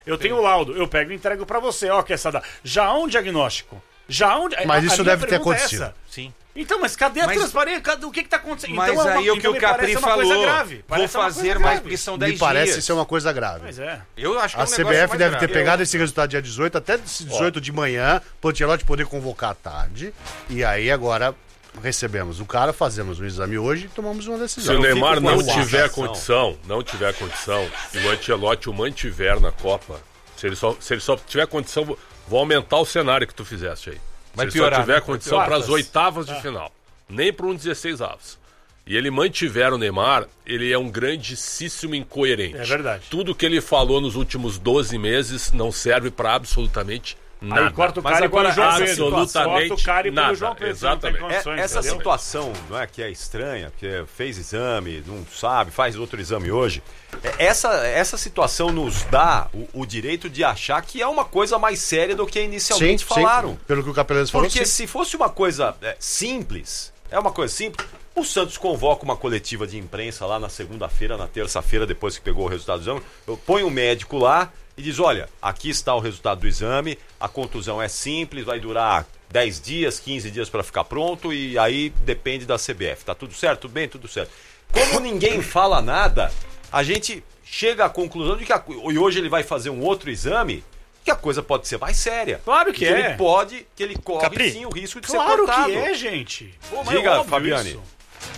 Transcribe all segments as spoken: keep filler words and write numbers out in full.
Eu tenho o laudo, eu pego e entrego pra você. Ó, que essa da... Já há um diagnóstico. Já há um... Mas a, isso a deve ter é acontecido. essa. Sim. Então, mas cadê a mas, transparência? Cadê, o que que tá acontecendo? Mas então, é uma, aí o que então o Capri falou, grave. vou fazer mais porque são dez dias. Me parece dias. ser uma coisa grave. Mas é. Eu acho que a é um C B F deve grave. ter pegado esse resultado dia dezoito, até dezoito Ó. de manhã, para o Ancelotti poder convocar à tarde. E aí agora recebemos o cara, fazemos um exame hoje e tomamos uma decisão. Se o Neymar não tiver sensação. condição, não tiver condição, e o Ancelotti o mantiver na Copa, se ele só, se ele só tiver condição, vou aumentar o cenário que tu fizeste aí. Vai se piorar, ele só tiver né? condição para as oitavas de ah. final, nem para um dezesseis avos. E ele mantiver o Neymar, ele é um grandíssimo incoerente. É verdade. Tudo que ele falou nos últimos doze meses não serve para absolutamente nada. Aí corta o Mas cara agora pelo João absolutamente Pedro. O cara e nada. pelo João Pedro. Exatamente. Condições, é, essa entendeu? situação, não é, que é estranha, porque fez exame, não sabe, faz outro exame hoje. Essa, essa situação nos dá o, o direito de achar que é uma coisa mais séria do que inicialmente sim, falaram. Sim, pelo que o Capelães falou. Porque sim. se fosse uma coisa é, simples, é uma coisa simples, o Santos convoca uma coletiva de imprensa lá na segunda-feira, na terça-feira, depois que pegou o resultado do exame, põe um médico lá e diz, olha, aqui está o resultado do exame, a contusão é simples, vai durar dez dias, quinze dias para ficar pronto e aí depende da C B F. Tá tudo certo? Tudo bem? Tudo certo. Como ninguém fala nada, a gente chega à conclusão de que a, e hoje ele vai fazer um outro exame, que a coisa pode ser mais séria. Claro que, que é. Ele pode, que ele corre Capri, sim o risco de claro ser cortado. Claro que é, gente. Pô, Diga, Fabiane. Isso.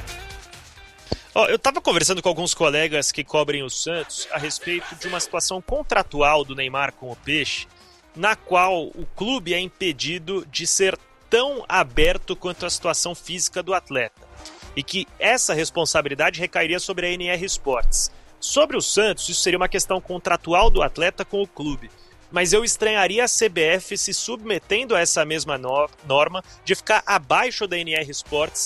Oh, eu estava conversando com alguns colegas que cobrem o Santos a respeito de uma situação contratual do Neymar com o Peixe, na qual o clube é impedido de ser tão aberto quanto a situação física do atleta, e que essa responsabilidade recairia sobre a N R Sports. Sobre o Santos, isso seria uma questão contratual do atleta com o clube, mas eu estranharia a C B F se submetendo a essa mesma no- norma de ficar abaixo da N R Sports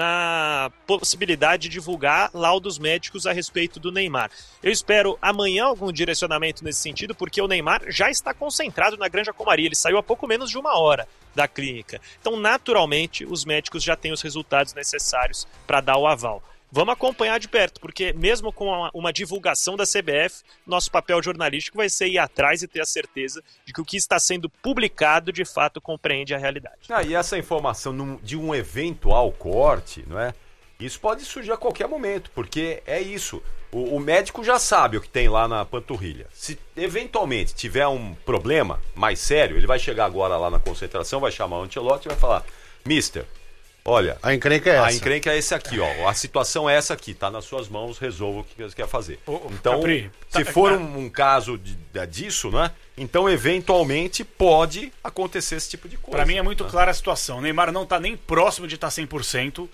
na possibilidade de divulgar laudos médicos a respeito do Neymar. Eu espero amanhã algum direcionamento nesse sentido, porque o Neymar já está concentrado na Granja Comari, ele saiu há pouco menos de uma hora da clínica. Então, naturalmente, os médicos já têm os resultados necessários para dar o aval. Vamos acompanhar de perto, porque mesmo com uma, uma divulgação da C B F, nosso papel jornalístico vai ser ir atrás e ter a certeza de que o que está sendo publicado, de fato, compreende a realidade. Ah, e essa informação num, de um eventual corte, não é? Isso pode surgir a qualquer momento, porque é isso. O, o médico já sabe o que tem lá na panturrilha. Se eventualmente tiver um problema mais sério, ele vai chegar agora lá na concentração, vai chamar o Ancelotti e vai falar, mister, olha, a encrenca é essa. A encrenca é esse aqui, ó. A situação é essa aqui, tá nas suas mãos, resolva o que você quer fazer. Ô, então, Capri, se tá, for tá. um, um caso de, de, disso, né? Então, eventualmente, pode acontecer esse tipo de coisa. Pra mim é muito né? clara a situação. O Neymar não tá nem próximo de estar cem por cento.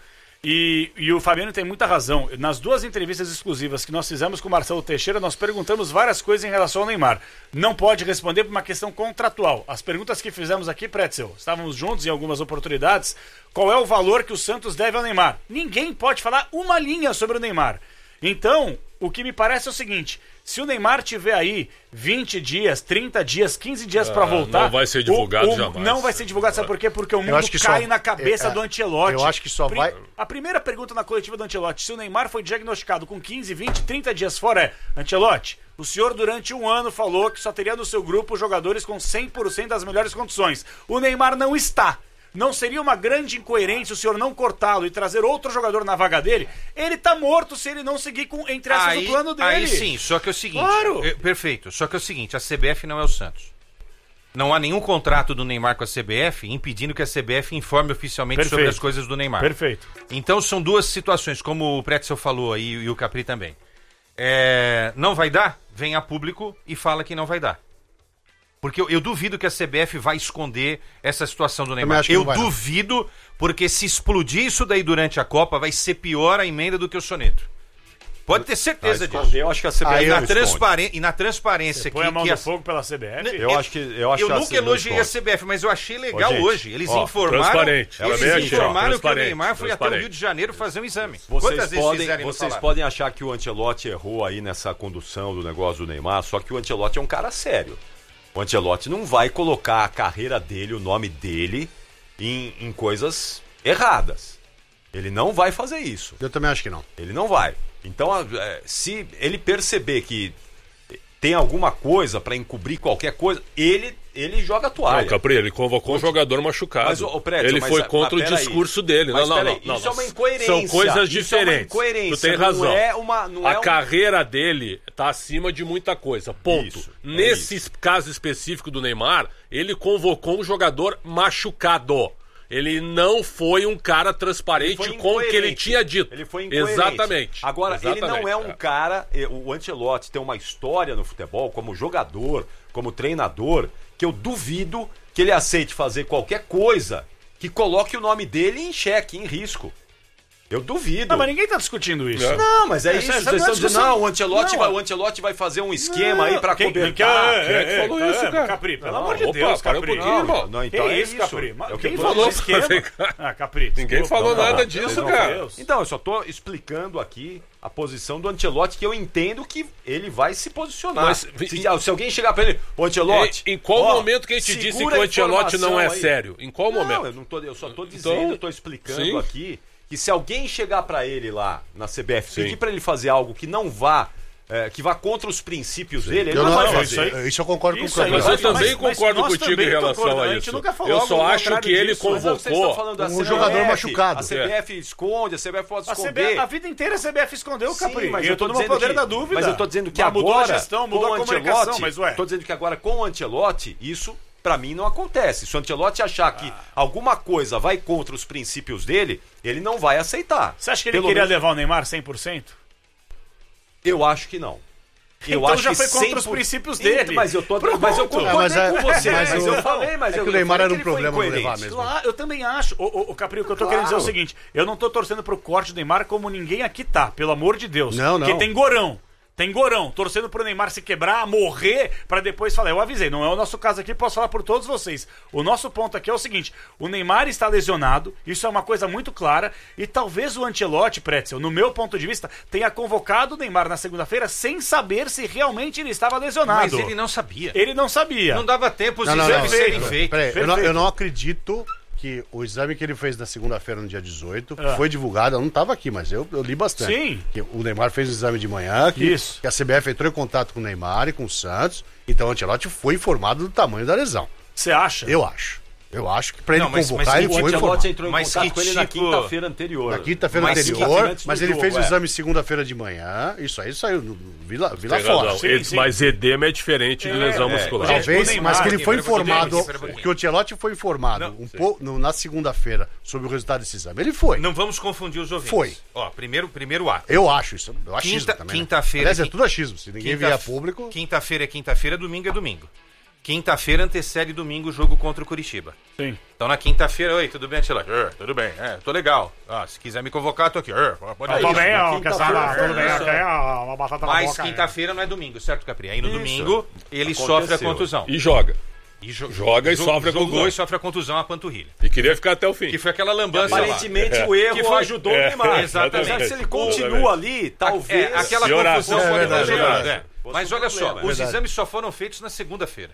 E, e o Fabiano tem muita razão. Nas duas entrevistas exclusivas que nós fizemos com o Marcelo Teixeira, nós perguntamos várias coisas em relação ao Neymar. Não pode responder por uma questão contratual. As perguntas que fizemos aqui, Pretzel, estávamos juntos em algumas oportunidades. Qual é o valor que o Santos deve ao Neymar? Ninguém pode falar uma linha sobre o Neymar. Então, o que me parece é o seguinte: se o Neymar tiver aí vinte dias, trinta dias, quinze dias ah, pra voltar... Não vai ser divulgado o, o, jamais. Não vai ser divulgado, sabe por quê? Porque o mundo acho que cai só, na cabeça é, do Ancelotti. Eu acho que só Pri- vai... A primeira pergunta na coletiva do Ancelotti, se o Neymar foi diagnosticado com quinze, vinte, trinta dias fora, é: Ancelotti, o senhor durante um ano falou que só teria no seu grupo jogadores com cem por cento das melhores condições. O Neymar não está. Não seria uma grande incoerência o senhor não cortá-lo e trazer outro jogador na vaga dele? Ele tá morto se ele não seguir com, entre essas aí, o plano dele. Aí sim, só que é o seguinte... Claro. é, perfeito, só que é o seguinte, a C B F não é o Santos. Não há nenhum contrato do Neymar com a C B F impedindo que a C B F informe oficialmente Perfeito. sobre as coisas do Neymar. Perfeito. Então são duas situações, como o Pretzel falou aí e o Capri também. É, não vai dar? Vem a público e fala que não vai dar. Porque eu, eu duvido que a C B F vai esconder essa situação do Neymar. Eu vai, duvido, porque se explodir isso daí durante a Copa, vai ser pior a emenda do que o soneto. Pode ter certeza ah, disso. Eu acho que a C B F Aí, não na esconde. transparen- e na transparência Você põe a mão que no a... fogo pela C B F? Eu acho que eu acho Eu que a nunca C B F não elogiei a esconde. C B F, mas eu achei legal Ô, gente, hoje. Eles ó, informaram, transparente. eles Também achei, ó, informaram que o transparente, Neymar foi até o transparente. Rio de Janeiro fazer um exame. Vocês, Quantas vezes podem, fizeram e não vocês falaram? podem achar que o Ancelotti errou aí nessa condução do negócio do Neymar, só que o Ancelotti é um cara sério. O Ancelotti não vai colocar a carreira dele, o nome dele, em, em coisas erradas. Ele não vai fazer isso. Eu também acho que não. Ele não vai. Então, é, se ele perceber que tem alguma coisa pra encobrir qualquer coisa, ele, ele joga a toalha. Não, Capri, ele convocou um jogador machucado. Mas, ô, Prédio, ele mas, foi ah, contra ah, o pera discurso aí. dele. Mas, não, não, pera aí, não, isso não. é uma incoerência. São coisas Isso é uma diferentes. incoerência, Tu tem não razão. é uma- não a é um- carreira dele tá acima de muita coisa. Ponto. Isso, é Nesse isso. caso específico do Neymar, ele convocou um jogador machucado. Ele não foi um cara transparente Ele foi com o que ele incoerente. tinha dito. Ele foi incoerente. Exatamente. Agora, ele não é um Exatamente, cara. eh, O Ancelotti tem uma história no futebol, como jogador, como treinador, que eu duvido que ele aceite fazer qualquer coisa que coloque o nome dele em xeque, em risco. Eu duvido. Não, mas ninguém tá discutindo isso. É. Não, mas é, É, isso. essa- Vocês essa estão dizendo, discussão- não, o Ancelotti, Não. vai, o Ancelotti vai fazer um esquema aí pra Quem- cobertar. quem- é, Quem é que é, falou é, isso, cara? Capri, pelo Não, amor de opa, Deus, para um Capri. pouquinho, irmão. Não, Que então é isso, isso. Capri? Mas É o que quem eu tô falou dizendo. esquema? Vem cá. Ah, Capri. Ninguém desculpa, falou não, nada não, disso, pelo amor de cara. Deus. Então, eu só tô explicando aqui a posição do Ancelotti, que eu entendo que ele vai se posicionar. Mas- se, se alguém chegar pra ele, ô Ancelotti... Em, em qual ó, momento que a gente disse que segura o a Ancelotti não é informação aí. sério? Em qual Não, momento? eu, não tô, eu só tô dizendo, Então, eu tô explicando sim. aqui que se alguém chegar pra ele lá na C B F, Sim. pedir pra ele fazer algo que não vá, é, que vá contra os princípios dele, ele Eu não, não, vai eu- fazer. isso aí- isso eu concordo Isso com o aí, Mas Cleber. eu também mas- mas concordo nós contigo também em relação concordamos, a a gente isso. nunca falou Eu algo só acho contrário que ele disso. Mas vocês estão convocou. falando da um C B F, jogador machucado. A C B F esconde, a C B F pode A, C esconder. B, a vida inteira a C B F escondeu, Sim, Capri. mas eu tô no meu dizendo poder que- da dúvida. Mas eu tô dizendo que Mas agora, mudou a gestão, mudou com a o comunicação, Ancelotti, mas ué. tô dizendo que agora com o Ancelotti, isso pra mim não acontece. Se o Ancelotti achar que alguma coisa vai contra os princípios dele, ele não vai aceitar. Você acha que ele Pelo queria menos- levar o Neymar cem por cento? Eu acho que não. Eu Então acho já que foi contra cem por- os princípios Então, dele. Mas eu, tô, Pronto. mas eu concordei É, mas é- com você. mas Mas, o- eu falei, mas é que eu o Neymar falei era um que ele foi problema não incoerente. levar mesmo. Claro, eu também acho. O, o, o Capri, o que eu tô querendo dizer é o Claro. seguinte: eu não tô torcendo pro corte do Neymar como ninguém aqui tá, pelo amor de Deus. Não, não. Porque tem gorão. Tem gorão, torcendo pro Neymar se quebrar, morrer, pra depois falar. Eu avisei, não é o nosso caso aqui, posso falar por todos vocês. O nosso ponto aqui é o seguinte: o Neymar está lesionado, isso é uma coisa muito clara, e talvez o Ancelotti, Pretzel, no meu ponto de vista, tenha convocado o Neymar na segunda-feira sem saber se realmente ele estava lesionado. Mas ele não sabia. Ele não sabia. Não dava tempo os Não, não, exames não. serem feitos. Peraí, eu, não, Perfeito. eu não acredito que o exame que ele fez na segunda-feira, no dia dezoito, Ah. foi divulgado. Eu não estava aqui, mas eu, eu li bastante. Sim. Que o Neymar fez o exame de manhã, que, Isso. que a C B F entrou em contato com o Neymar e com o Santos. Então o Ancelotti foi informado do tamanho da lesão. Você acha? Eu acho. Eu acho que para ele Não, mas- convocar, mas ele O foi Ancelotti informado. entrou em Mas contato que com ele na tipo- quinta-feira anterior. Na quinta-feira Mas anterior, que- antes do mas ele jogo, fez o é. exame segunda-feira de manhã. Isso aí saiu no Vila, Vila Tem Fora. razão. Sim, Ed- sim. Mas edema é diferente de lesão é. muscular. Gente, Talvez, o Neymar- mas que ele foi Pera um pouquinho, informado, pera um pouquinho. que o Ancelotti foi informado um pouco no- na segunda-feira sobre o resultado desse exame. Ele foi. Não vamos confundir os ouvintes. Foi. Ó, primeiro, primeiro ato. Eu acho isso. Eu achismo Quinta- também. né? quinta-feira- Aliás, é quin- tudo achismo. Se ninguém Quinta- vier a público. Quinta-feira é quinta-feira, domingo é domingo. Quinta-feira antecede domingo o jogo contra o Curitiba. Sim. Então na quinta-feira, oi, tudo bem, Ancelotti? "É, tudo bem, é, tô legal. Ah, se quiser me convocar, tô aqui. É, pode ir." Tô bem, ó, quinta-feira, Cassara, tudo bem, isso. ok, ó, uma batata na Mas boca, quinta-feira não é domingo, certo, Capri? Aí no Isso. domingo ele Aconteceu. sofre a contusão. E joga. E jo- Joga e jo- sofre a jogou contusão. e sofre a contusão à panturrilha. E queria ficar até o fim. Que foi aquela lambança lá. Aparentemente o erro Que foi- ajudou É, o Neymar. exatamente. Apesar que se ele Exatamente. continua ali, talvez... É, aquela Piorar. confusão É pode verdade, ter ajudado, verdade. é. Mas olha só, problema. os Verdade. exames só foram feitos na segunda-feira.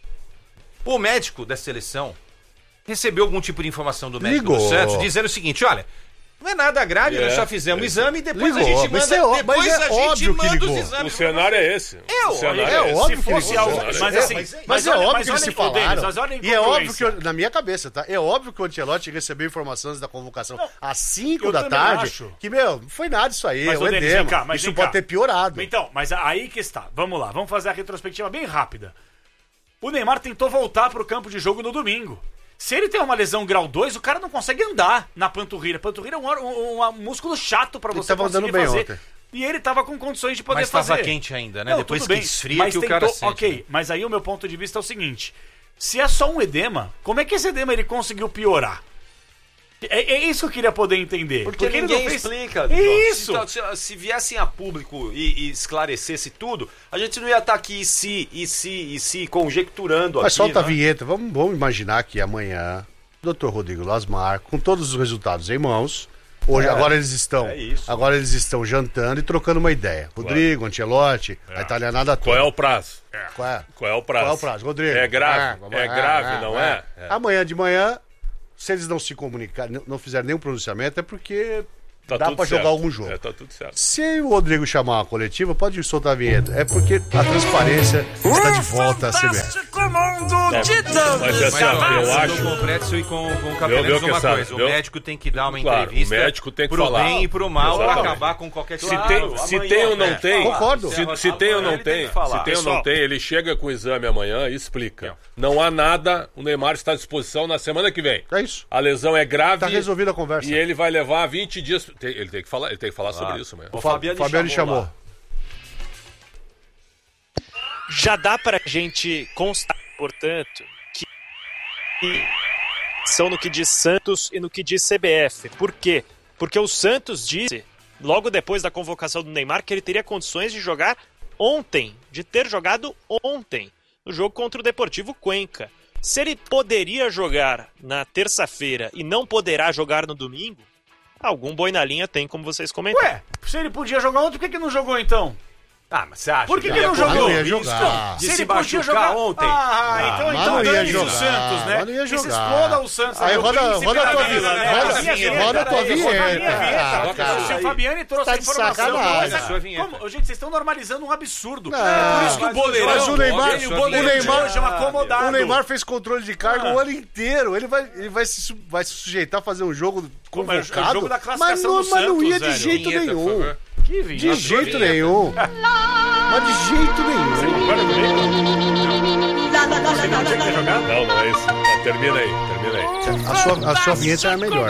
O médico da seleção recebeu algum tipo de informação do médico Ligou. do Santos dizendo o seguinte, olha, não é nada grave, É, nós só fizemos o exame e depois Ligou, a gente mas manda, é ó- depois mas é a gente óbvio que manda ligou. os O exames. cenário é esse. É, o cenário é é esse. óbvio Se que fosse eles algo. fizeram. Mas É, assim. mas, mas é olha- óbvio mas que eles olha se a incongruência, falaram. mas olha a E é óbvio incongruência. que, eu- na minha cabeça, tá? É óbvio que o Ancelotti recebeu informações da convocação às cinco eu da também tarde. acho. Que, meu, não foi nada isso aí. Mas, é o ô, Denis, edema. vem cá, mas isso vem pode cá. ter piorado. Então, mas aí que está. Vamos lá, vamos fazer a retrospectiva bem rápida. O Neymar tentou voltar pro campo de jogo no domingo. Se ele tem uma lesão grau dois, o cara não consegue andar na panturrilha. Panturrilha é um, um, um músculo chato pra Ele você tava andando conseguir bem fazer. ontem. E ele tava com condições de poder Mas fazer. estava quente ainda, né? Não, Depois tudo que bem, esfria mas que o tentou, cara sente. Ok, né? mas aí o meu ponto de vista é o seguinte. Se é só um edema, como é que esse edema ele conseguiu piorar? É, é isso que eu queria poder entender. Porque, ele ninguém não fez... explica. Isso! Se, se, se viessem a público e, e esclarecesse tudo, a gente não ia estar aqui e se, e se, e se conjecturando Mas aqui. solta a né? vinheta. Vamos, vamos imaginar que amanhã, doutor Rodrigo Lasmar, com todos os resultados em mãos, hoje, É, agora eles estão. é isso. Agora eles estão jantando e trocando uma ideia. Rodrigo, Ancelotti, a italianada toda. Qual é o prazo? Qual é? Qual é o prazo? Qual é o prazo? Rodrigo. É grave. Ah, vamos- é ah, grave, ah, não ah. é? É. Amanhã de manhã, se eles não se comunicarem, não- não fizerem nenhum pronunciamento, é porque Tá dá tudo pra jogar certo. algum jogo. É, tá tudo certo. Se o Rodrigo chamar uma coletiva, pode soltar a vinheta. É porque a transparência está de volta à C B F. Mas é assim, ó, eu acho... com o Pretzel e com, com o Viu, Capelães viu, uma Quezada, coisa. viu? O médico tem que dar uma Claro, entrevista o médico tem que pro falar. bem e pro mal pra Exatamente. acabar com qualquer Se claro, tem, se amanhã, tem ou não é. tem, Concordo. se, se tem ou não Ele tem tem, que falar. se tem ou não Pessoal. tem, ele chega com o exame amanhã e explica. Não há nada, o Neymar está à disposição na semana que vem. É isso. A lesão é grave Tá resolvida a conversa. e ele vai levar vinte dias. Tem- Ele tem que falar, ele tem que falar sobre isso amanhã. O Fa- Fabiano, Fabiano chamou. lá. Já dá pra gente constar, portanto, que são no que diz Santos e no que diz C B F. Por quê? Porque o Santos disse, logo depois da convocação do Neymar, que ele teria condições de jogar ontem, de ter jogado ontem, no jogo contra o Deportivo Cuenca. Se ele poderia jogar na terça-feira e não poderá jogar no domingo, algum boi na linha tem, como vocês comentaram. Ué, se ele podia jogar ontem, por que, que não jogou então? Ah, mas você acha Por que, que ele não ia correr jogou? não ia o risco jogar. de Se se ele podia machucar jogar ontem? Ah, então, mas então não ia dane-se o jogar, Santos, né? mas não ia Que se jogar. exploda o Santos. Aí é o roda- príncipe roda a da tua vila, vinheta, né? roda- A minha vinheta, roda a tua peraí, roda a minha vinheta. vinheta. Ah, cara. Se o Fabiani trouxe Tá a de informação... sacanagem. Mas, Sua vinheta. como- gente, vocês estão normalizando um absurdo. Não, é por isso que o mas- boleirão... mas o Neymar- e o o boleirão de Neymar- hoje é um acomodado. O Neymar fez controle de carga Ah. o ano inteiro. Ele vai, ele vai, se, su- vai se sujeitar a fazer um jogo Pô, mas convocado. é o jogo da mas classificação não, do mas não Santos, ia de velho. jeito Vinheta, por nenhum. favor. Que vinheta. De jeito nenhum. Mas de jeito nenhum. Concorda comigo? Você não tinha que ter jogado? Não, não é isso. Tá, termina aí, termina aí. A sua, a sua vinheta é a melhor.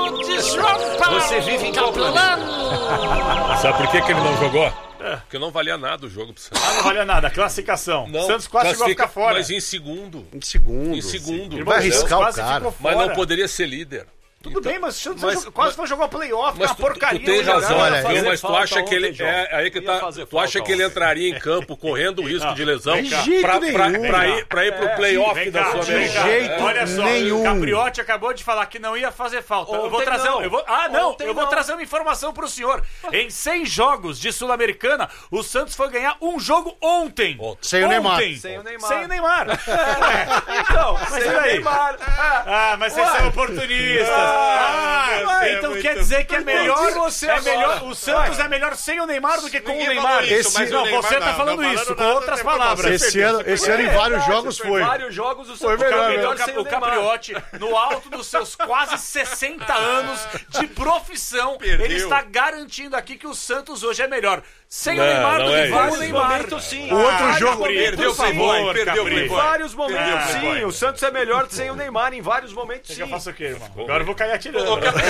Você vive em qual planeta? Sabe por que, que ele não jogou? Porque não valia nada o jogo pro Santos. Ah, não valia nada. Classificação. Não, Santos quase chegou a classifica- ficar fora. Mas em segundo. Em segundo. Em segundo. Irmão, Vai arriscar Santos o quase cara. ficou Mas fora. não poderia ser líder. Tudo bem, mas o Santos mas- jogou- quase mas- foi jogar o playoff, que é Mas uma tu, porcaria. tu tem não jogar. razão, Olha, viu? eu- Mas tu falta acha que ele. ontem, É, aí que Ia tá. fazer Tu acha falta que ele ontem. entraria em campo correndo o risco de lesão vem cá. De pra, jeito pra, nenhum. pra ir, pra ir pro playoff Vem da cá, sua vem cá. jeito Olha só, nenhum. o Capriotti acabou de falar que não ia fazer falta. eu vou Ontem trazer, não. eu vou, ah, não, Ontem eu vou não. trazer uma informação pro senhor. Em seis jogos de Sul-Americana, o Santos foi ganhar um jogo ontem. Ontem. Sem o Neymar. Ontem. Sem o Neymar. Sem o Neymar. Então, Mas sem e o aí? Neymar. Ah, mas vocês são oportunistas. Ah, vai, então é quer muito- dizer que é melhor, Entendi você é agora. melhor, o Santos é melhor sem o Neymar do que com o Ninguém Neymar. falou isso, Esse- mas o não, Neymar você tá não, falando não isso, falando com nada, outras tem pra palavras. Esse ano, esse ano em vários verdade, jogos foi foi. vários jogos o Foi Santos melhor, melhor O, sem Cap- o Neymar. Capriotti, no alto dos seus quase sessenta anos de profissão, Perdeu. ele está garantindo aqui que o Santos hoje é melhor sem o Não, Neymar não do é que isso. com o Vários Neymar. momentos sim. O outro Ah, jogo- Capri, Perdeu por o Playboy, favor, perdeu o Capri. Em Playboy. vários momentos Ah, sim. Playboy. O Santos é melhor sem o Neymar em vários momentos Quer sim. que eu faça o quê, irmão? Agora eu vou cair atirando. Ô, Capri,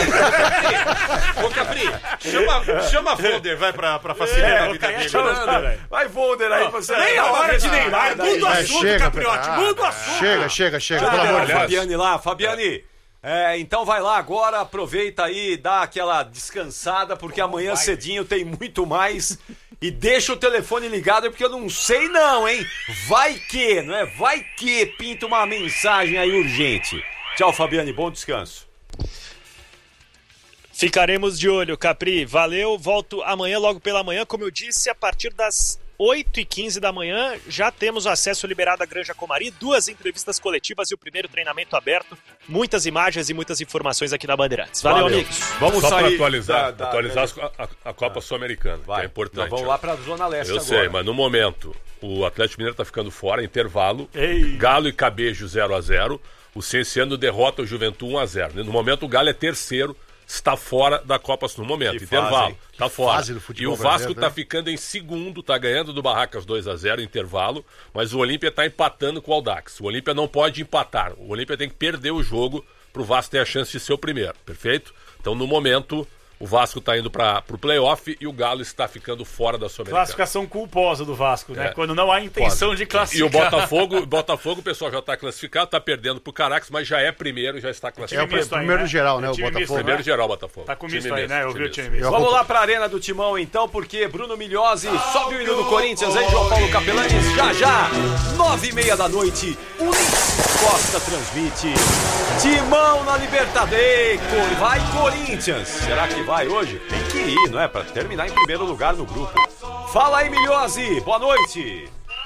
ô, Capri, chama, chama a Volder, vai pra, pra facilitar É, a vou vida cair dele. atirando, velho. Vai, Volder aí pra você. Nem a hora de Neymar, muda o É, assunto, chega, Capriotti, ah, muda o assunto. Chega, chega, chega, pelo amor de Deus. Fabiane lá, Fabiane. É, então vai lá agora, aproveita aí, dá aquela descansada, porque amanhã cedinho tem muito mais. E deixa o telefone ligado, porque eu não sei não, hein? Vai que, não é? Vai que pinta uma mensagem aí urgente. Tchau, Fabiane, bom descanso. Ficaremos de olho, Capri. Valeu, volto amanhã, logo pela manhã. Como eu disse, a partir das oito e quinze da manhã já temos o acesso liberado à Granja Comari, duas entrevistas coletivas e o primeiro treinamento aberto. Muitas imagens e muitas informações aqui na Bandeirantes. Valeu, Valeu. amigos. Vamos Só para sair atualizar, da- da- atualizar a, a- a Copa Sul-Americana, que Vai, é importante. nós vamos lá pra Zona Leste Eu agora. sei, mas no momento, o Atlético Mineiro tá ficando fora, intervalo. Ei. Galo e Cabejo zero a zero. O Cienciano derrota o Juventude um a zero. No momento, o Galo é terceiro, está fora da Copa no momento. Que intervalo, fase, hein? tá fora. fase do E futebol o Vasco brasileiro, tá né? ficando em segundo, tá ganhando do Barracas dois a zero, intervalo, mas o Olímpia tá empatando com o Audax. O Olímpia não pode empatar. O Olímpia tem que perder o jogo pro Vasco ter a chance de ser o primeiro, perfeito? Então, no momento, o Vasco tá indo para pro playoff e o Galo está ficando fora da Sul-Americana. Classificação culposa do Vasco, né? É. Quando não há intenção de E classificar. o Botafogo, o Botafogo, o pessoal já está classificado, está perdendo pro Caracas, mas já é primeiro, já está É o classificado. misto aí, primeiro né? geral, né? O Time misto, Botafogo. Primeiro geral, Botafogo. Tá com Time misto aí, misto, né? Eu time vi o misto. time misto. Vamos lá pra Arena do Timão então, porque Bruno Milhose sobe o hino do Corinthians, aí João Paulo Capelanes, já já, nove e meia da noite, Ulisses Costa transmite Timão na Libertadores, vai Corinthians, será que vai hoje? Tem que ir, não é? Pra terminar em primeiro lugar no grupo. Fala aí, Milhose, boa noite.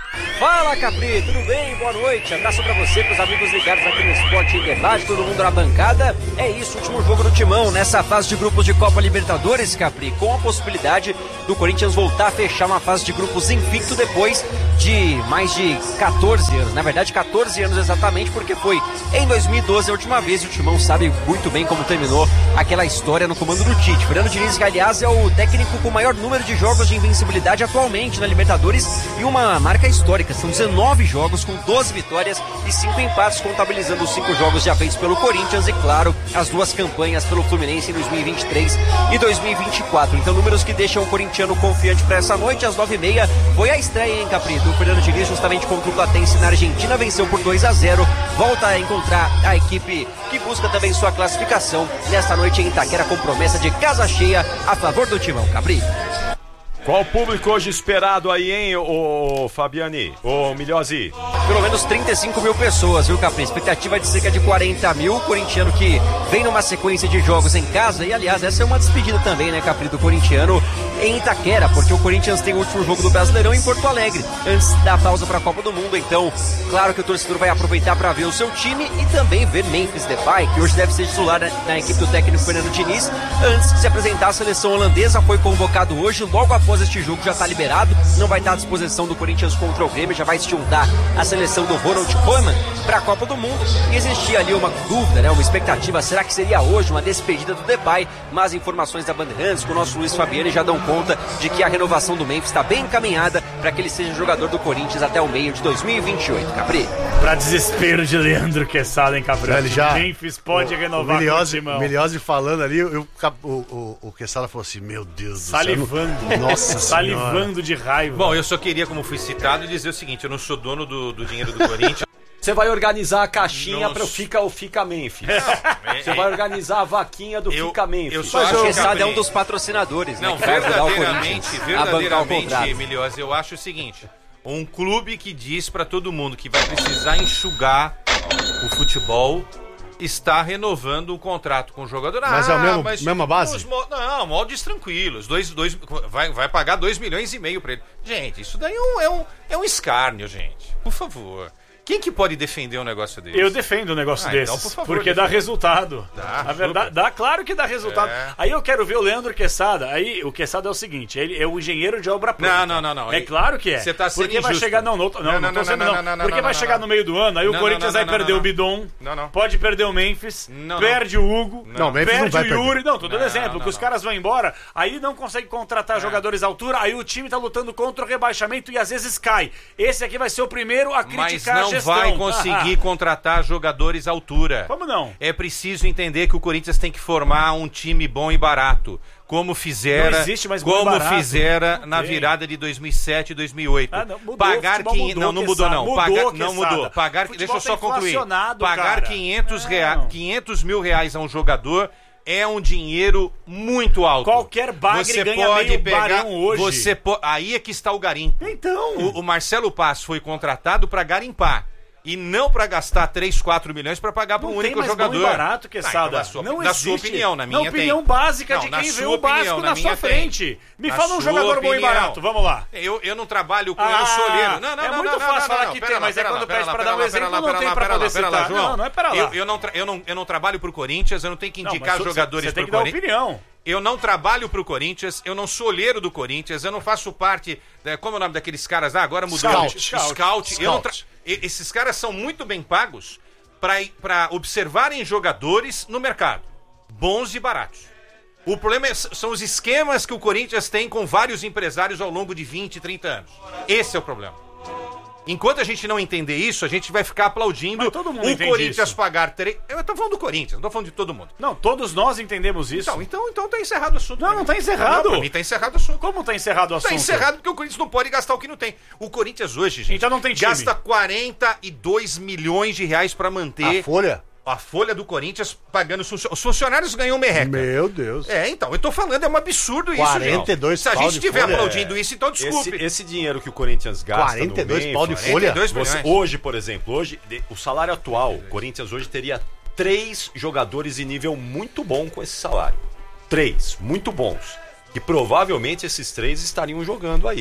Fala, Capri, tudo bem? Boa noite. Abraço pra você, pros amigos ligados aqui no Esporte em Debate, todo mundo na bancada. É isso, último jogo do Timão nessa fase de grupos de Copa Libertadores, Capri, com a possibilidade do Corinthians voltar a fechar uma fase de grupos invicto depois de mais de quatorze anos. Na verdade, quatorze anos exatamente, porque foi em dois mil e doze a última vez e o Timão sabe muito bem como terminou aquela história no comando do Tite. Fernando Diniz, que aliás é o técnico com o maior número de jogos de invencibilidade atualmente na Libertadores e uma marca histórica. São dezenove jogos com doze vitórias e cinco empates, contabilizando os cinco jogos já feitos pelo Corinthians e, claro, as duas campanhas pelo Fluminense em dois mil e vinte e três e dois mil e vinte e quatro. Então, números que deixam o corintiano confiante para essa noite. Às nove e meia foi a estreia, hein, Capri, do Fernando Diniz, justamente contra o Platense na Argentina. Venceu por dois a zero. Volta a encontrar a equipe que busca também sua classificação nesta noite em Itaquera, com promessa de casa cheia a favor do Timão, Capri. Qual o público hoje esperado aí, hein, ô Fabiani? Ô Milhozzi? Pelo menos trinta e cinco mil pessoas, viu, Capri? Expectativa de cerca de quarenta mil. O corintiano que vem numa sequência de jogos em casa. E, aliás, essa é uma despedida também, né, Capri, do corintiano em Itaquera, porque o Corinthians tem o último jogo do Brasileirão em Porto Alegre, antes da pausa para a Copa do Mundo. Então, claro que o torcedor vai aproveitar para ver o seu time e também ver Memphis Depay, que hoje deve ser titular na, na equipe do técnico Fernando Diniz, antes de se apresentar à seleção holandesa. Foi convocado hoje, logo após este jogo já está liberado, não vai estar à disposição do Corinthians contra o Grêmio, já vai se juntar a seleção do Ronald Koeman para a Copa do Mundo. E existia ali uma dúvida, né, uma expectativa, será que seria hoje uma despedida do Depay? Mas informações da Bandeirantes com o nosso Luiz Fabiani já dão conta de que a renovação do Memphis está bem encaminhada para que ele seja jogador do Corinthians até o meio de dois mil e vinte e oito, Capri. Pra desespero de Leandro Quesada, hein, Capri? Ele já, Memphis pode o, renovar o Milhozzi, com o Timão. Milhozzi falando ali, eu, o, o, o Quesada falou assim, meu Deus do Salivando. céu. Nossa Salivando de raiva. Bom, eu só queria, como fui citado, dizer o seguinte, eu não sou dono do, do dinheiro do Corinthians. Você vai organizar a caixinha Nossa. para o Fica, o Fica Memphis. é, Você vai organizar a vaquinha do Eu- Fica Memphis. eu só Mas acho o que Quesada é Capri- um dos patrocinadores, Não, né, que vai ajudar o verdadeiramente, Corinthians a bancar o verdadeiramente, contrato. Emiliose, eu acho o seguinte, um clube que diz pra todo mundo que vai precisar enxugar o futebol está renovando um contrato com o jogador. Mas é a mesma- mesma base? os mo- não, moldes tranquilos. Dois, dois, vai, vai pagar dois milhões e meio pra ele. Gente, isso daí é um, é um, é um escárnio, gente. Por favor. Quem que pode defender um negócio desse? Eu defendo um negócio Ah, desses, então, por favor, porque dá defenda. resultado. Dá, Na verdade, super. dá, claro que dá resultado. É. Aí eu quero ver o Leandro Quesada. Aí o Quesada é o seguinte, ele é o engenheiro de obra pronta. Não, não, não, não. É Ele- claro que é. Você tá sendo Porque vai injusto. chegar não, não, não, Não, não, não, tô não, sendo não, não. não, não, Porque não, vai não, chegar não. no meio do ano, aí Não, o não, Corinthians não, vai não, perder não, o Bidon, não, não. pode perder o Memphis, Não, não. perde o Hugo, Não, o Memphis não perde vai o perder. Yuri. Não, tô dando Não, exemplo, não, que os não. caras vão embora, aí não consegue contratar É. jogadores à altura, aí o time tá lutando contra o rebaixamento e às vezes cai. Esse aqui vai ser o primeiro a criticar Mas a não gestão. vai conseguir contratar jogadores à altura. Como não? É preciso entender que o Corinthians tem que formar um time bom e barato. Como fizera, Não existe mais bom e como barato. fizera Não na tem. virada de dois mil e sete e dois mil e oito. Ah, não, mudou, Pagar futebol quinhentos mudou, não, não mudou Quesada, não. mudou, Pagar, não Quesada. mudou. Pagar, Futebol deixa eu só tá concluir. inflacionado, Pagar cara. quinhentos, rea, Não. quinhentos mil reais a um jogador é um dinheiro muito alto. Qualquer bagre Você ganha pode meio pegar, barão hoje. Você po- aí é que está o garimpo. Então. O, o Marcelo Paz foi contratado para garimpar. E não para gastar três, quatro milhões para pagar para um Não único tem mais jogador. bom e barato, Ah, Quesada. então, na sua, não na existe. sua opinião, na minha Na opinião tem. básica Não, de na quem vê sua o básico opinião, na, na sua minha tem. frente. Me Na fala um sua jogador bom e opinião. barato, vamos lá. Eu, eu não trabalho com. Ah, eu não sou olheiro. Não, não, é não, muito não, fácil não, falar não, que pera tem, lá, mas é pera quando lá, pede pera pra lá, dar um pera lá, exemplo, pera lá, não tem pera pra lá, poder pera lá, citar. João. Não, não é pra lá. Eu, eu, não, tra- eu, não, eu não trabalho pro Corinthians, eu não tenho que Não, indicar mas jogadores você tem que pro dar Corinthians. opinião. Eu não trabalho pro Corinthians, eu não sou olheiro do Corinthians, eu não faço parte. Da, como é o nome daqueles caras lá? Agora mudou. Scout. Scout. Scout. Eu não tra- e- Esses caras são muito bem pagos para observarem jogadores no mercado, bons e baratos. O problema é- são os esquemas que o Corinthians tem com vários empresários ao longo de vinte, trinta anos. Esse é o problema. Enquanto a gente não entender isso, a gente vai ficar aplaudindo Mas todo mundo o entende Corinthians isso. pagar três. Eu tô falando do Corinthians, não tô falando de todo mundo. Não, todos nós entendemos isso. Então, então, então tá encerrado o assunto. Não, pra não mim. tá encerrado. Não, pra mim tá encerrado o assunto. Como tá encerrado o assunto? Tá encerrado porque o Corinthians não pode gastar o que não tem. O Corinthians hoje, gente, Então não tem time. gasta quarenta e dois milhões de reais pra manter A folha? a folha do Corinthians pagando os funcionários. Os funcionários ganham merreca. Meu Deus. É, então, eu tô falando, é um absurdo isso, quarenta e dois gente. Se a pau gente de estiver folha, aplaudindo isso, então desculpe. Esse, esse dinheiro que o Corinthians gasta quarenta e dois no pau de Memphis, folha? quarenta e dois Você- milhões. hoje, por exemplo, hoje de- o salário atual, o Corinthians hoje teria três jogadores em nível muito bom com esse salário. Três, muito bons. Que provavelmente esses três estariam jogando aí.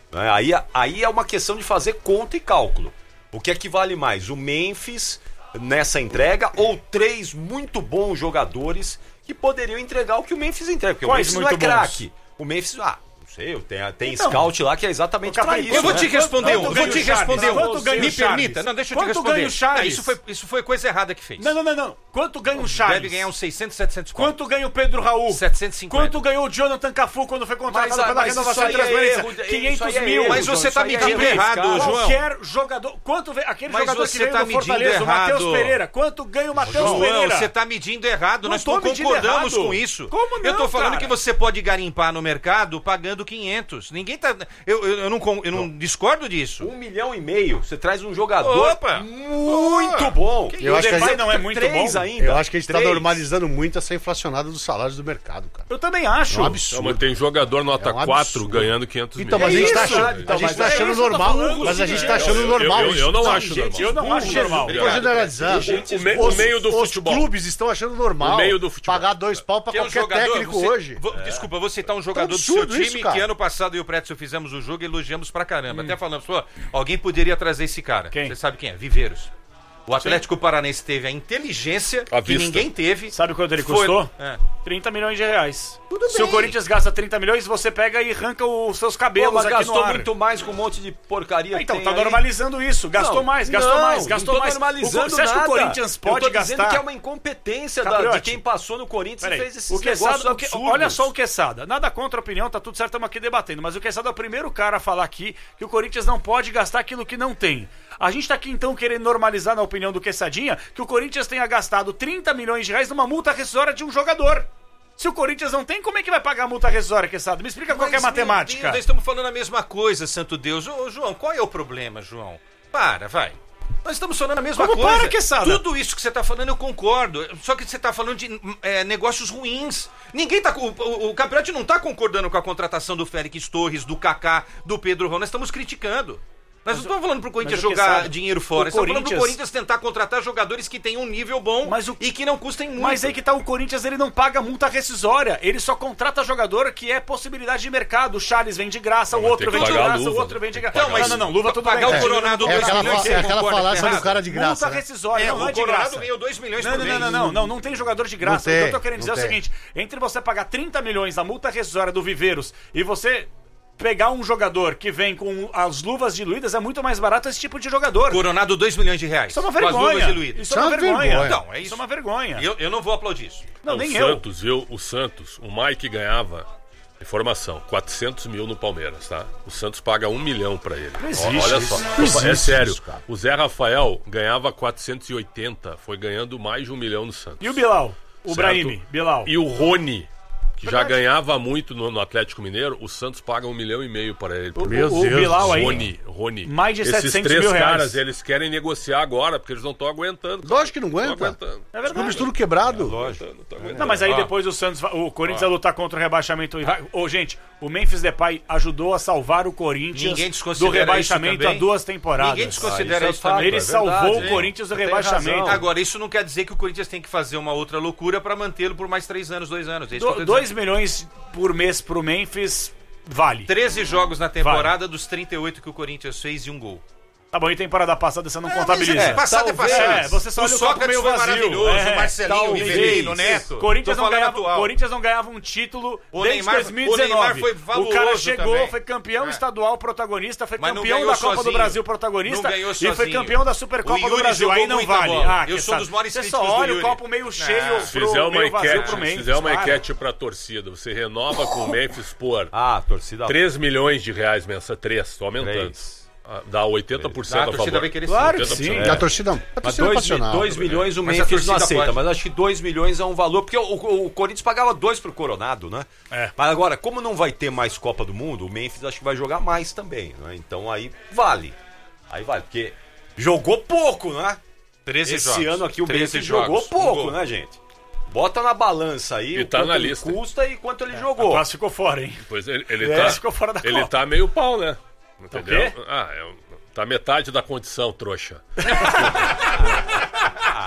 Né? Aí, aí é uma questão de fazer conta e cálculo. O que é que vale mais? O Memphis nessa entrega ou três muito bons jogadores que poderiam entregar o que o Memphis entrega? Porque Quais o Memphis muito não é bons? craque. O Memphis, ah, não sei, tem, tem Então, scout lá que é exatamente Capri, pra isso. Eu vou né? te responder Quanto um, vou ganha te o Charles? responder um. Quanto ganha o Me Charles? permita, não, deixa eu te Quanto responder. ganha o Charles? Não, isso, foi, isso foi coisa errada que fez. Não, não, não, não. Quanto ganha o Charles? Deve ganhar uns seiscentos, setecentos conto. Quanto ganha o Pedro Raul? setecentos e cinquenta. Quanto ganhou o Jonathan Cafu quando foi contratado Mas, pela mas renovação isso e aí é transferência? erro, isso quinhentos aí é mil. erro, Mas você tá João, isso aí medindo é errado, arriscado. João. Qualquer jogador. Quanto vem, aquele Mas jogador você que veio tá do medindo Fortaleza, o Matheus errado. Pereira. Quanto ganha o Matheus João, Pereira? você tá medindo errado, Não nós tô não medindo concordamos errado. com isso. Como não, Eu tô falando cara? que você pode garimpar no mercado pagando quinhentos. Ninguém tá... Eu, eu, eu não, con- eu não discordo disso. Um milhão e meio, você traz um jogador Opa! muito Opa! bom. Eu acho que a Depay gente- não é muito três bom. ainda. Eu acho que a gente tá Três. normalizando muito essa inflacionada dos salários do mercado, cara. Eu também acho. É um Não, absurdo. mas tem jogador nota É um quatro absurdo. ganhando quinhentos Então, mil. mas a gente É tá isso, achando, então, a gente mas tá é achando isso que eu tô normal. falando, Mas a sim, gente é. tá achando Eu- normal eu- isso. eu não Não, acho gente, Eu não acho normal. Não tô generalizando. O, me- o Os- meio do os futebol. clubes estão achando normal O meio do futebol. pagar dois pau pra Que é um qualquer jogador, técnico você- hoje. vou- Desculpa, eu vou citar um jogador do seu absurdo time isso, cara. que ano passado eu e o Pretzel fizemos o jogo e elogiamos pra caramba. Até falamos, pô, alguém poderia trazer esse cara. Quem? Você sabe quem é? Viveiros. O Atlético Paranense teve a inteligência À que vista. ninguém teve. Sabe quanto ele Foi- custou? É. trinta milhões de reais. Tudo Se bem. o Corinthians gasta trinta milhões, você pega e arranca os seus Pô, cabelos mas aqui gastou no ar. muito mais com um monte de porcaria que Então, tem tá aí. normalizando isso. Gastou Não, mais, gastou não, mais, gastou não tô mais. normalizando O- Você acha que o nada. Corinthians pode Eu tô dizendo gastar? que é uma incompetência da- de Capriotti. quem passou no Corinthians Peraí, e fez esses o negócios Quesada, o que- absurdos. olha só o Quesada. Nada contra a opinião, tá tudo certo, estamos aqui debatendo. Mas o Quesada é o primeiro cara a falar aqui que o Corinthians não pode gastar aquilo que não tem. A gente tá aqui então querendo normalizar, na opinião do Quessadinha, que o Corinthians tenha gastado trinta milhões de reais numa multa rescisória de um jogador. Se o Corinthians não tem, como é que vai pagar a multa rescisória, Quesada? Me explica qual que é a Mas, meu matemática. Deus, nós estamos falando a mesma coisa, santo Deus. Ô, João, qual é o problema, João? Para, vai. Nós estamos falando a mesma Como coisa. para, Quesada? Tudo isso que você está falando eu concordo. Só que você está falando de é, negócios ruins. Ninguém tá. O, o, o Campeonato não está concordando com a contratação do Félix Torres, do Kaká, do Pedro Raul. Nós estamos criticando. Nós não estamos falando pro Corinthians mas o jogar Quesada, dinheiro o fora. Nós estamos falando pro Corinthians- Corinthians tentar contratar jogadores que tenham um nível bom Mas o- e que não custem muito. Mas aí que tá, o Corinthians ele não paga multa rescisória, ele só contrata jogador que é possibilidade de mercado. O Charles vem de graça, o Mas outro tem que vem de pagar a graça, o luva, outro vem de tem que graça. pagar. Não, não, não, luva tudo Pagar bem. o Coronado É dois aquela, milhões, fa- você é aquela concorda que falácia é do errado? cara de graça. Multa né? rescisória, É, não, não o é de Colorado graça. ganhou dois milhões Não, por não, mês. não, não, não, não, não tem jogador de graça. Não o que tem, eu tô querendo dizer não é o tem. seguinte: entre você pagar trinta milhões na multa rescisória do Viveiros e você pegar um jogador que vem com as luvas diluídas, é muito mais barato esse tipo de jogador. Coronado dois milhões de reais. Isso é uma Com as luvas vergonha. diluídas. Isso é uma vergonha. vergonha. Então, é Isso isso. é uma vergonha. Eu, eu não vou aplaudir isso. Não, o nem eu. Santos, viu? O Santos, o Mike ganhava, informação, quatrocentos mil no Palmeiras, tá? O Santos paga um milhão pra ele. Não Ó, existe Olha isso. só, Não existe é sério. isso, cara. O Zé Rafael ganhava quatrocentos e oitenta, foi ganhando mais de um milhão no Santos. E o Bilal? O Certo? Brahimi, Bilal. E o Rony, que já ganhava muito no, no Atlético Mineiro, o Santos paga um milhão e meio para ele. O, Meu o, o Deus, Bilal aí. Rony, Rony. Mais de Esses setecentos três mil reais. caras, eles querem negociar agora, porque eles não estão aguentando. cara. Lógico que não Tão aguenta. aguentando. É Os verdade. clubes tudo quebrado. Aguentando, não tão aguentando. Não, mas aí Ah, depois o Santos, vai- o Corinthians vai lutar contra o rebaixamento. e vai- Ô, gente, o Memphis Depay ajudou a salvar o Corinthians Ninguém do desconsidera rebaixamento isso também. há duas temporadas. Ninguém desconsidera Ah, isso, isso é fato, também. Ele é salvou verdade, o Corinthians do Você tem rebaixamento. razão. Agora, isso não quer dizer que o Corinthians tem que fazer uma outra loucura pra mantê-lo por mais três anos, dois anos. É isso que eu tô Do, dois dizendo. milhões por mês pro Memphis vale. treze jogos na temporada dos trinta e oito que o Corinthians fez e um gol. Tá bom, e temporada passada você não É, contabiliza. mas é, passado é Talvez. passado. É, você só o olha o copo Sócrates meio foi vazio. maravilhoso, É, o Marcelinho, o talvez. Rivelino, o Neto. Corinthians Tô não, falando ganhava, atual. Corinthians não ganhava um título O desde Neymar- dois mil e dezenove. o Neymar foi O cara fabuloso chegou, também. foi campeão É. estadual protagonista, foi Mas não campeão ganhou da Copa do sozinho. Brasil protagonista Não ganhou e foi sozinho. campeão da O Supercopa Yuri do Brasil. Aí jogou não muita vale. bola. Ah, Eu que sou sabe. dos maiores Você críticos só do olha o Yuri. copo meio cheio Se pro fizer uma meio vazio enquete, pro se Memphis. fizer uma para. enquete pra torcida, você renova com o Memphis por Ah, torcida. três milhões de reais mensal, três, tô aumentando. Três. Ah, dá oitenta por Ah, cento a a torcida favor. vai querer Claro que oitenta por cento. sim. A torcida, a Mas torcida é dois, passional. dois milhões o Mas a Memphis não torcida aceita, pode. mas acho que dois milhões é um valor, porque o, o- o Corinthians pagava dois pro Coronado, né? É. Mas agora, como não vai ter mais Copa do Mundo, o Memphis acho que vai jogar mais também, né? Então aí vale. Aí vale, porque jogou pouco, né? treze Esse jogos. ano aqui o treze Memphis jogos, jogou um pouco, gol. né, gente? Bota na balança aí E o tá quanto na ele lista. custa e quanto ele O jogou. Passo ficou fora, hein? Pois ele, ele, É, tá, ficou fora da ele Copa. tá meio pau, né? Entendeu? quê? Ah, é, um- tá metade da condição, trouxa.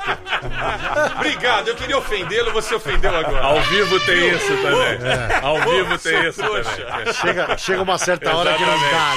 Obrigado, eu queria ofendê-lo, você ofendeu agora. Ao vivo tem isso também. É. Ao vivo tem isso também. Chega, chega uma certa hora que não dá,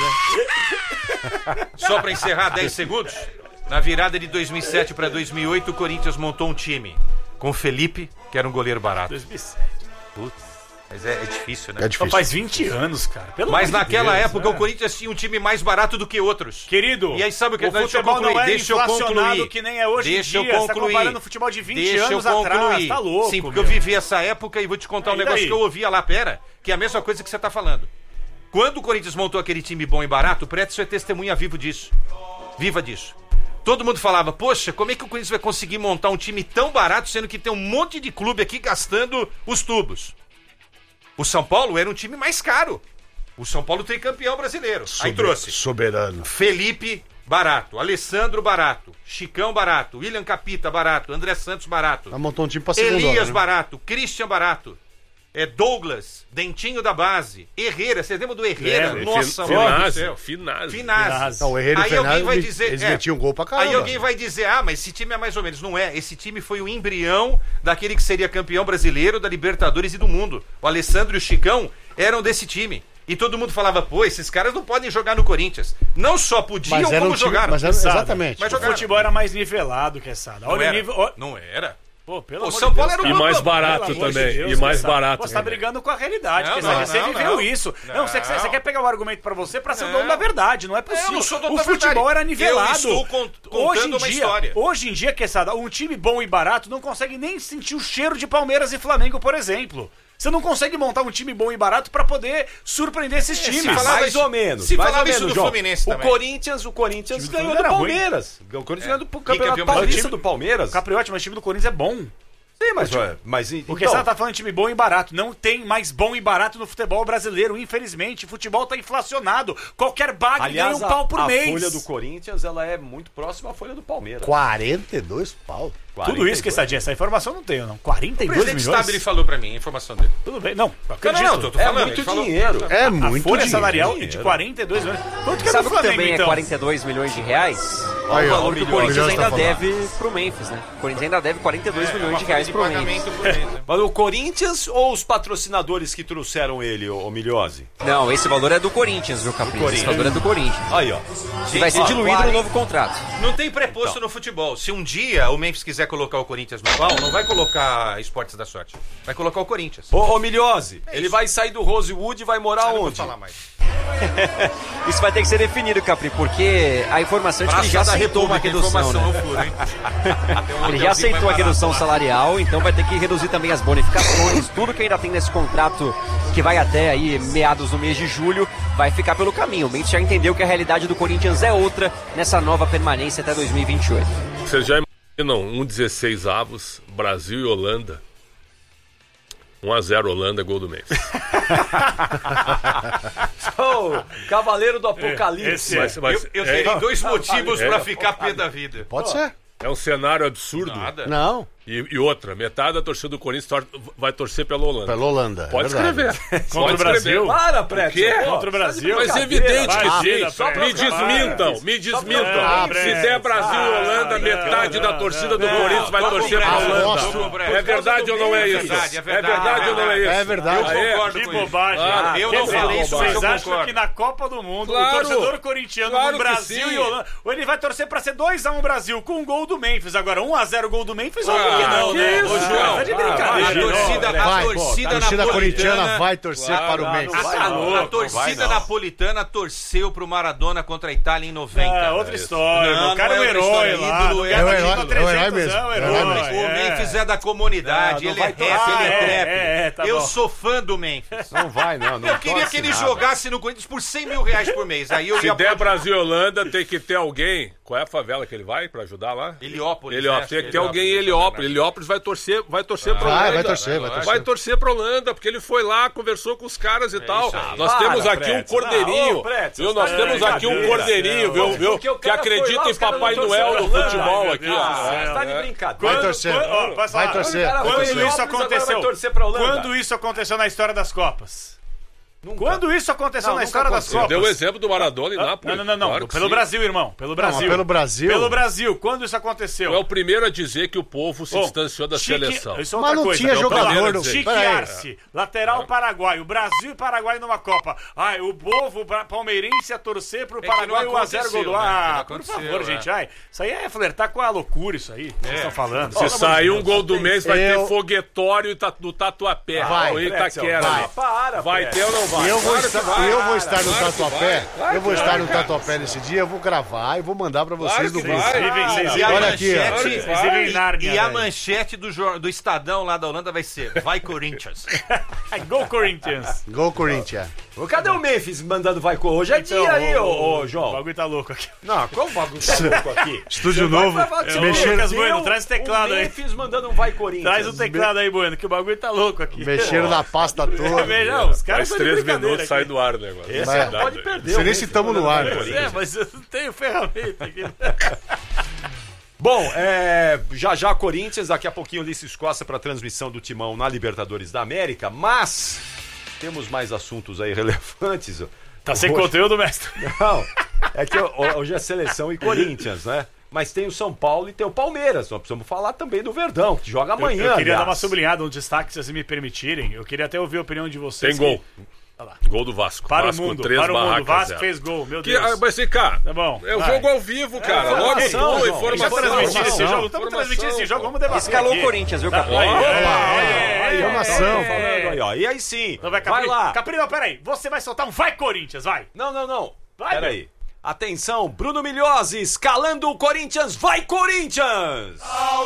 né? Só pra encerrar, dez segundos. Na virada de dois mil e sete para dois mil e oito, o Corinthians montou um time com o Felipe, que era um goleiro barato. dois mil e sete. Putz, mas é, é difícil, né? É difícil. Só faz vinte anos, cara. Pelo Mas amor de naquela Deus, época né? o Corinthians tinha um time mais barato do que outros. Querido, E aí sabe o que? o Deixa eu futebol concluir, não é deixa eu inflacionado concluir. que nem é hoje Deixa em eu dia. Você tá concluir. comparando futebol de vinte Deixa anos eu concluir. atrás. Tá louco, Sim, porque meu. eu vivi essa época e vou te contar um E negócio daí? que eu ouvia lá, pera, que é a mesma coisa que você tá falando. Quando o Corinthians montou aquele time bom e barato, o Pretzel é testemunha vivo disso. Viva disso. Todo mundo falava, poxa, como é que o Corinthians vai conseguir montar um time tão barato, sendo que tem um monte de clube aqui gastando os tubos? O São Paulo era um time mais caro. O São Paulo tricampeão brasileiro. Aí Sober- trouxe Soberano. Felipe barato, Alessandro barato, Chicão barato, William Capita barato, André Santos barato, Ela montou um time pra segunda Elias hora, né? barato, Christian barato, é Douglas, Dentinho da base, Herrera, você lembra do Herrera? Lembro, Nossa, Fin- mano do Finazzi, céu. Finazzi. Finazzi. Não, o Herrera e o Aí alguém Fernandes, vai eles- dizer, eles é, metiam gol pra caramba. Aí alguém vai dizer, ah, mas esse time é mais ou menos. Não é, esse time foi o embrião daquele que seria campeão brasileiro, da Libertadores e do mundo. O Alessandro e o Chicão eram desse time. E todo mundo falava, pô, esses caras não podem jogar no Corinthians. Não só podiam, Mas era como um time, jogaram. mas era, Sada. exatamente. Mas O jogaram. futebol era mais nivelado que essa. Não Olha o era. nível. ó- Não era. Pô, pelo Pô, amor São de Paulo Deus, era E um cara. mais Pelo barato Pelo amor de também. Deus, E mais Quesada. barato Pô, você tá também. brigando com a realidade, Não, Quesada. não, Você não, viveu não. isso. Não, você, você Não. quer pegar o argumento pra você pra ser o Não. dono da verdade. Não é possível. Eu não sou dono o da futebol verdade. era nivelado. Eu estou cont- contando hoje em uma dia, história. Hoje em dia, Quesada, um time bom e barato não consegue nem sentir o cheiro de Palmeiras e Flamengo, por exemplo. Você não consegue montar um time bom e barato pra poder surpreender esses times. se falava Mais isso- ou menos. se mais falava ou isso menos, do João. Fluminense O também. Corinthians, o Corinthians O time do ganhou do Fluminense era ruim. Palmeiras. O Corinthians ganhou do Quem Campeonato campeão Paulista brasileiro? do Palmeiras. Capriotti, mas o time do Corinthians é bom. Sim, mas, ué, mas O então, Quesada tá falando de time bom e barato. Não tem mais bom e barato no futebol brasileiro, infelizmente. O futebol tá inflacionado. Qualquer bag aliás, ganha um pau por a, a mês. folha do Corinthians ela é muito próxima à folha do Palmeiras. quarenta e dois pau. Tudo isso, Quesadinha, essa informação eu não tenho, não. quarenta e O dois presidente milhões? Stabile falou pra mim, a informação dele. Tudo bem. Não, Não, acredito. não, não, tô, tô É falando. muito ele falou- dinheiro. É A muito folha dinheiro. salarial de dinheiro. quarenta e dois milhões. Quanto que é Sabe do o que Flamengo, também então? é quarenta e dois milhões de reais? Aí, o ó, valor que o o Corinthians Milhões ainda tá falando. deve pro Memphis, né? O Corinthians ainda deve quarenta e dois milhões de reais de pro Memphis. pagamento por mês, né? Mas o Corinthians ou os patrocinadores que trouxeram ele, o Miliose? Não, esse valor é do Corinthians, viu, Capricho? Esse valor é do Corinthians. Aí, ó. E vai ser Ó, diluído no quarenta novo contrato. Não tem preposto no futebol. Se um dia o Memphis quiser colocar o Corinthians no pau, não vai colocar Esportes da Sorte. Vai colocar o Corinthians. Ô, ô Miliose, ele vai sair do Rosewood e vai morar Eu não vou onde? falar mais. Isso vai ter que ser definido, Capri, porque a informação é de que ele já Praça da aceitou uma República, redução, informação né? é um furo, hein? Tem um Ele já hotelzinho aceitou que a vai redução barato. salarial, então vai ter que reduzir também as bonificações, tudo que ainda tem nesse contrato que vai até aí meados do mês de julho, vai ficar pelo caminho. O Mendes já entendeu que a realidade do Corinthians é outra nessa nova permanência até dois mil e vinte e oito. Vocês já imaginam um dezesseis avos, Brasil e Holanda? um a zero Holanda, gol do Memphis. Ô, Cavaleiro do Apocalipse. esse é. Mas, mas Eu, eu é, tenho dois motivos é. pra ficar pé da vida. Pode ser. é um cenário absurdo. Nada. Não, E, e outra, metade da torcida do Corinthians tor- vai torcer pela Holanda. pela Holanda. Pode é verdade. escrever. Contra Pode o Brasil. escrever. Para, Pretzel. quê? Pô, Contra o Brasil. Mas é brincadeira, evidente que vai, sim. tira, Só Fred. me desmintam, me desmintam. pra- Se der Brasil e Holanda, não, metade não, da não, torcida não, do não. Corinthians vai Tô com torcer o pra Brad, Holanda. tô com o Brad. É verdade ou não é É isso? verdade, é É verdade. verdade ou não é isso? É verdade. Eu Ah, é? concordo Que com isso. bobagem. Ah, eu Quer não dizer, falei isso, mas vocês eu acham concordo. que na Copa do Mundo Claro. o torcedor corintiano Claro no que Brasil sim. e Holanda, ou ele vai torcer pra ser dois a um Brasil com um gol do Memphis. Agora um a zero gol do Memphis, ou Ah, que não, que né? isso, Ô, João, tá de ah, brincadeira. A vai, torcida, Vai, a pô, torcida, a torcida corintiana napolitana vai torcer Claro, para o não, Memphis. vai, A, não, a não torcida vai, não. napolitana torceu pro Maradona contra a Itália em noventa. Ah, outra história. Não, o cara é não um é outra herói história, lá. ídolo não é ganha o time herói, há é o trezentos herói anos, mesmo, é um é o herói herói, mesmo. O é. Memphis é da comunidade, Não, não ele vai é rap, torcer. ele é Ah, é, trap. é, é, tá Eu bom. sou fã do Memphis. Não vai, não. não Eu queria torce que ele nada. jogasse no Corinthians por cem mil reais por mês. Aí eu Se ia der Brasil e Holanda, tem que ter alguém. Qual é a favela que ele vai pra ajudar lá? Heliópolis. Heliópolis. né? Tem que ter alguém em Heliópolis. Heliópolis vai torcer, vai torcer pra Vai, Holanda. vai torcer, vai torcer. Vai torcer pra Holanda, porque ele foi lá, conversou com os caras e tal. isso aí. Nós Para, temos aqui um Pretzel. cordeirinho. Ah, ô, Pretzel, viu? Nós tá temos de aqui um brincadeira. cordeirinho, viu? viu? Porque o Que cara foi acredita lá, em os caras Papai não Noel no torceram pra futebol Holanda, aqui. meu ó. Deus do Ah, céu. tá de É. brincadeira. Vai torcer. Quando- ó, posso Vai falar? torcer. Cara, vai Quando torcer. isso Heliópolis agora aconteceu? vai torcer pra Holanda. Quando isso aconteceu na história das Copas? Nunca. Quando isso aconteceu Não, na nunca história das aconteceu. Copas? Deu o exemplo do Maradona e Ah, Nápoles. Não, não, não, não. Claro que Pelo sim. Brasil, irmão. Pelo Brasil. mas pelo Brasil- Pelo Brasil. Quando isso aconteceu? É o primeiro a dizer que o povo se Bom, distanciou da Chique- seleção. Isso é Mas outra não coisa. tinha É o jogador primeiro a do- dizer. Chique Peraí. Arce, lateral Paraguai. O Brasil e Paraguai numa Copa. Ai, o povo pra- palmeirense a torcer pro que Paraguai não o a zero gol do... aconteceu, né? Ah, Que não por aconteceu, favor, é. gente. Ai, isso aí é flertar com a loucura, isso aí. Que vocês estão falando. Se Pelo amor de sair um Deus. gol do mês, vai Eu- ter foguetório e ta- do Tatuapé. Vai, ou Itaquera. Vai. ali. Para, Vai Pretzel. ter ou não vai? E eu vou Claro estar, que vai. eu vou estar no Claro que Tatuapé. vai. Claro Eu vou que estar vai, no cara. Tatuapé nesse dia, eu vou gravar e vou mandar pra vocês Claro no que grupo. vai. Vocês vivem- vocês E vivem- a Olha aqui, ó. manchete, Vocês vivem em Nárnia, e a velho. manchete do, jor- do Estadão lá da Holanda vai ser Vai Corinthians. Ai, Gol Corinthians. Gol Corinthians. Ô, cadê o Memphis mandando vai com hoje? É dia Então, aí, o- ô, ô, O João. bagulho tá louco aqui. Não, qual bagulho tá louco aqui? Estúdio Você vai novo. falar que você Mexer- Lucas perdeu Bueno, traz o teclado o aí. Memphis mandando um vai Corinthians. Traz o teclado aí, Bueno, que o bagulho tá louco aqui. Mexeram na pasta toda. Não, os caras Faz estão de três brincadeira minutos, aqui. sai do ar o negócio. Esse Vai. não pode perder. Você o nem se Memphis tamo no mandando ar. vai É, Corinthians. É, mas eu não tenho ferramenta aqui. Bom, é, já já Corinthians, daqui a pouquinho Ulisses Costa para transmissão do Timão na Libertadores da América, mas temos mais assuntos aí relevantes. Tá sem Hoje- conteúdo, mestre? Não, é que hoje é seleção e Corinthians, né? Mas tem o São Paulo e tem o Palmeiras. Nós precisamos falar também do Verdão, que joga Eu, amanhã. eu queria aliás. dar uma sublinhada, um destaque, se vocês me permitirem. Eu queria até ouvir a opinião de vocês. Tem gol. que- Olha lá. Gol do Vasco. Para Vasco o mundo, três, para o mundo. Barraca Vasco zero. fez gol, meu Que, Deus. ah, mas, cara, Tá bom, é o vai. jogo ao vivo, cara. Logo informação, gol, João. Já informação. transmitir esse informação. jogo, estamos transmitindo esse jogo, vamos debater Escalou aqui. o Corinthians, viu, Tá, Capri? aí, Olha lá, é, olha, é, informação. é, Falando aí, ó. E aí sim, Então vai, vai Capri. lá. Capri, não, peraí. Você vai soltar um vai Corinthians, vai. Não, não, não. Vai, Peraí. Atenção, Bruno Milhose, escalando o Corinthians. Vai, Corinthians!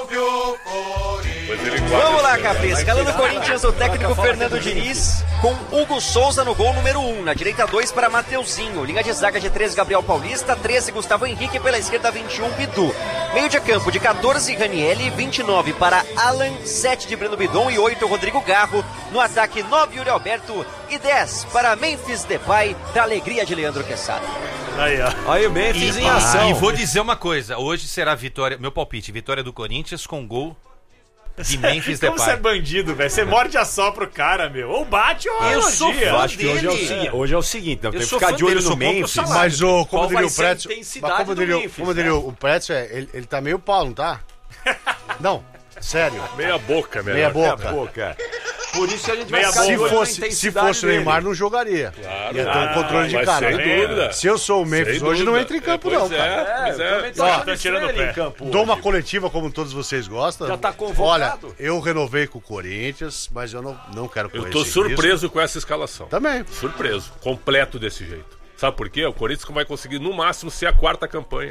Mas ele guarda Vamos lá, esse- Capri. Escalando o Corinthians, o técnico Fernando Diniz com Hugo Souza no gol número um. Na direita, dois para Mateuzinho. Linha de zaga de treze, Gabriel Paulista. treze, Gustavo Henrique. Pela esquerda, vinte e um, Bidu. Meio de campo de catorze, Ranielli. vinte e nove para Alan. sete de Breno Bidon e oito, Rodrigo Garro. No ataque, nove, Yuri Alberto. E dez para Memphis Depay, da alegria de Leandro Quesada. Aí, ó. Aí o Memphis E, em ação. e vou dizer uma coisa, hoje será vitória, meu palpite, vitória do Corinthians com gol de Memphis Como você é Depay. bandido, velho. Você morde a só pro cara, meu. Ou bate ou Eu sou elogia. Eu fã acho que hoje é, o dele. segui- hoje é o seguinte, né? tem que sou ficar fã de olho dele, no sou contra o Memphis. salário. Mas o, Qual como vai diria o ser a Pretzel, intensidade mas como do diria, o- Memphis, como né? diria o Pretzel, é, ele, ele tá meio pau, não tá? Não, sério. Meia boca, melhor. Meia Meia boca. boca. Por isso a gente vai Meia ficar boca. de Se olho na fosse, se intensidade fosse o dele. Neymar, não jogaria. Claro. Ia ter um controle de Mas cara. sem né? dúvida. Se eu sou o Memphis Sem hoje, não dúvida. entra em campo, É, não, pois cara. É, pois eu é. também tô Ó, achando tá tirando estranho o ele pé. em campo Dou uma hoje. coletiva como todos vocês gostam. Já tá convocado. Olha, eu renovei com o Corinthians, mas eu não, não quero correr Eu tô esse surpreso risco. com essa escalação. Também. Surpreso. Completo desse jeito. Sabe por quê? O Corinthians vai conseguir, no máximo, ser a quarta campanha.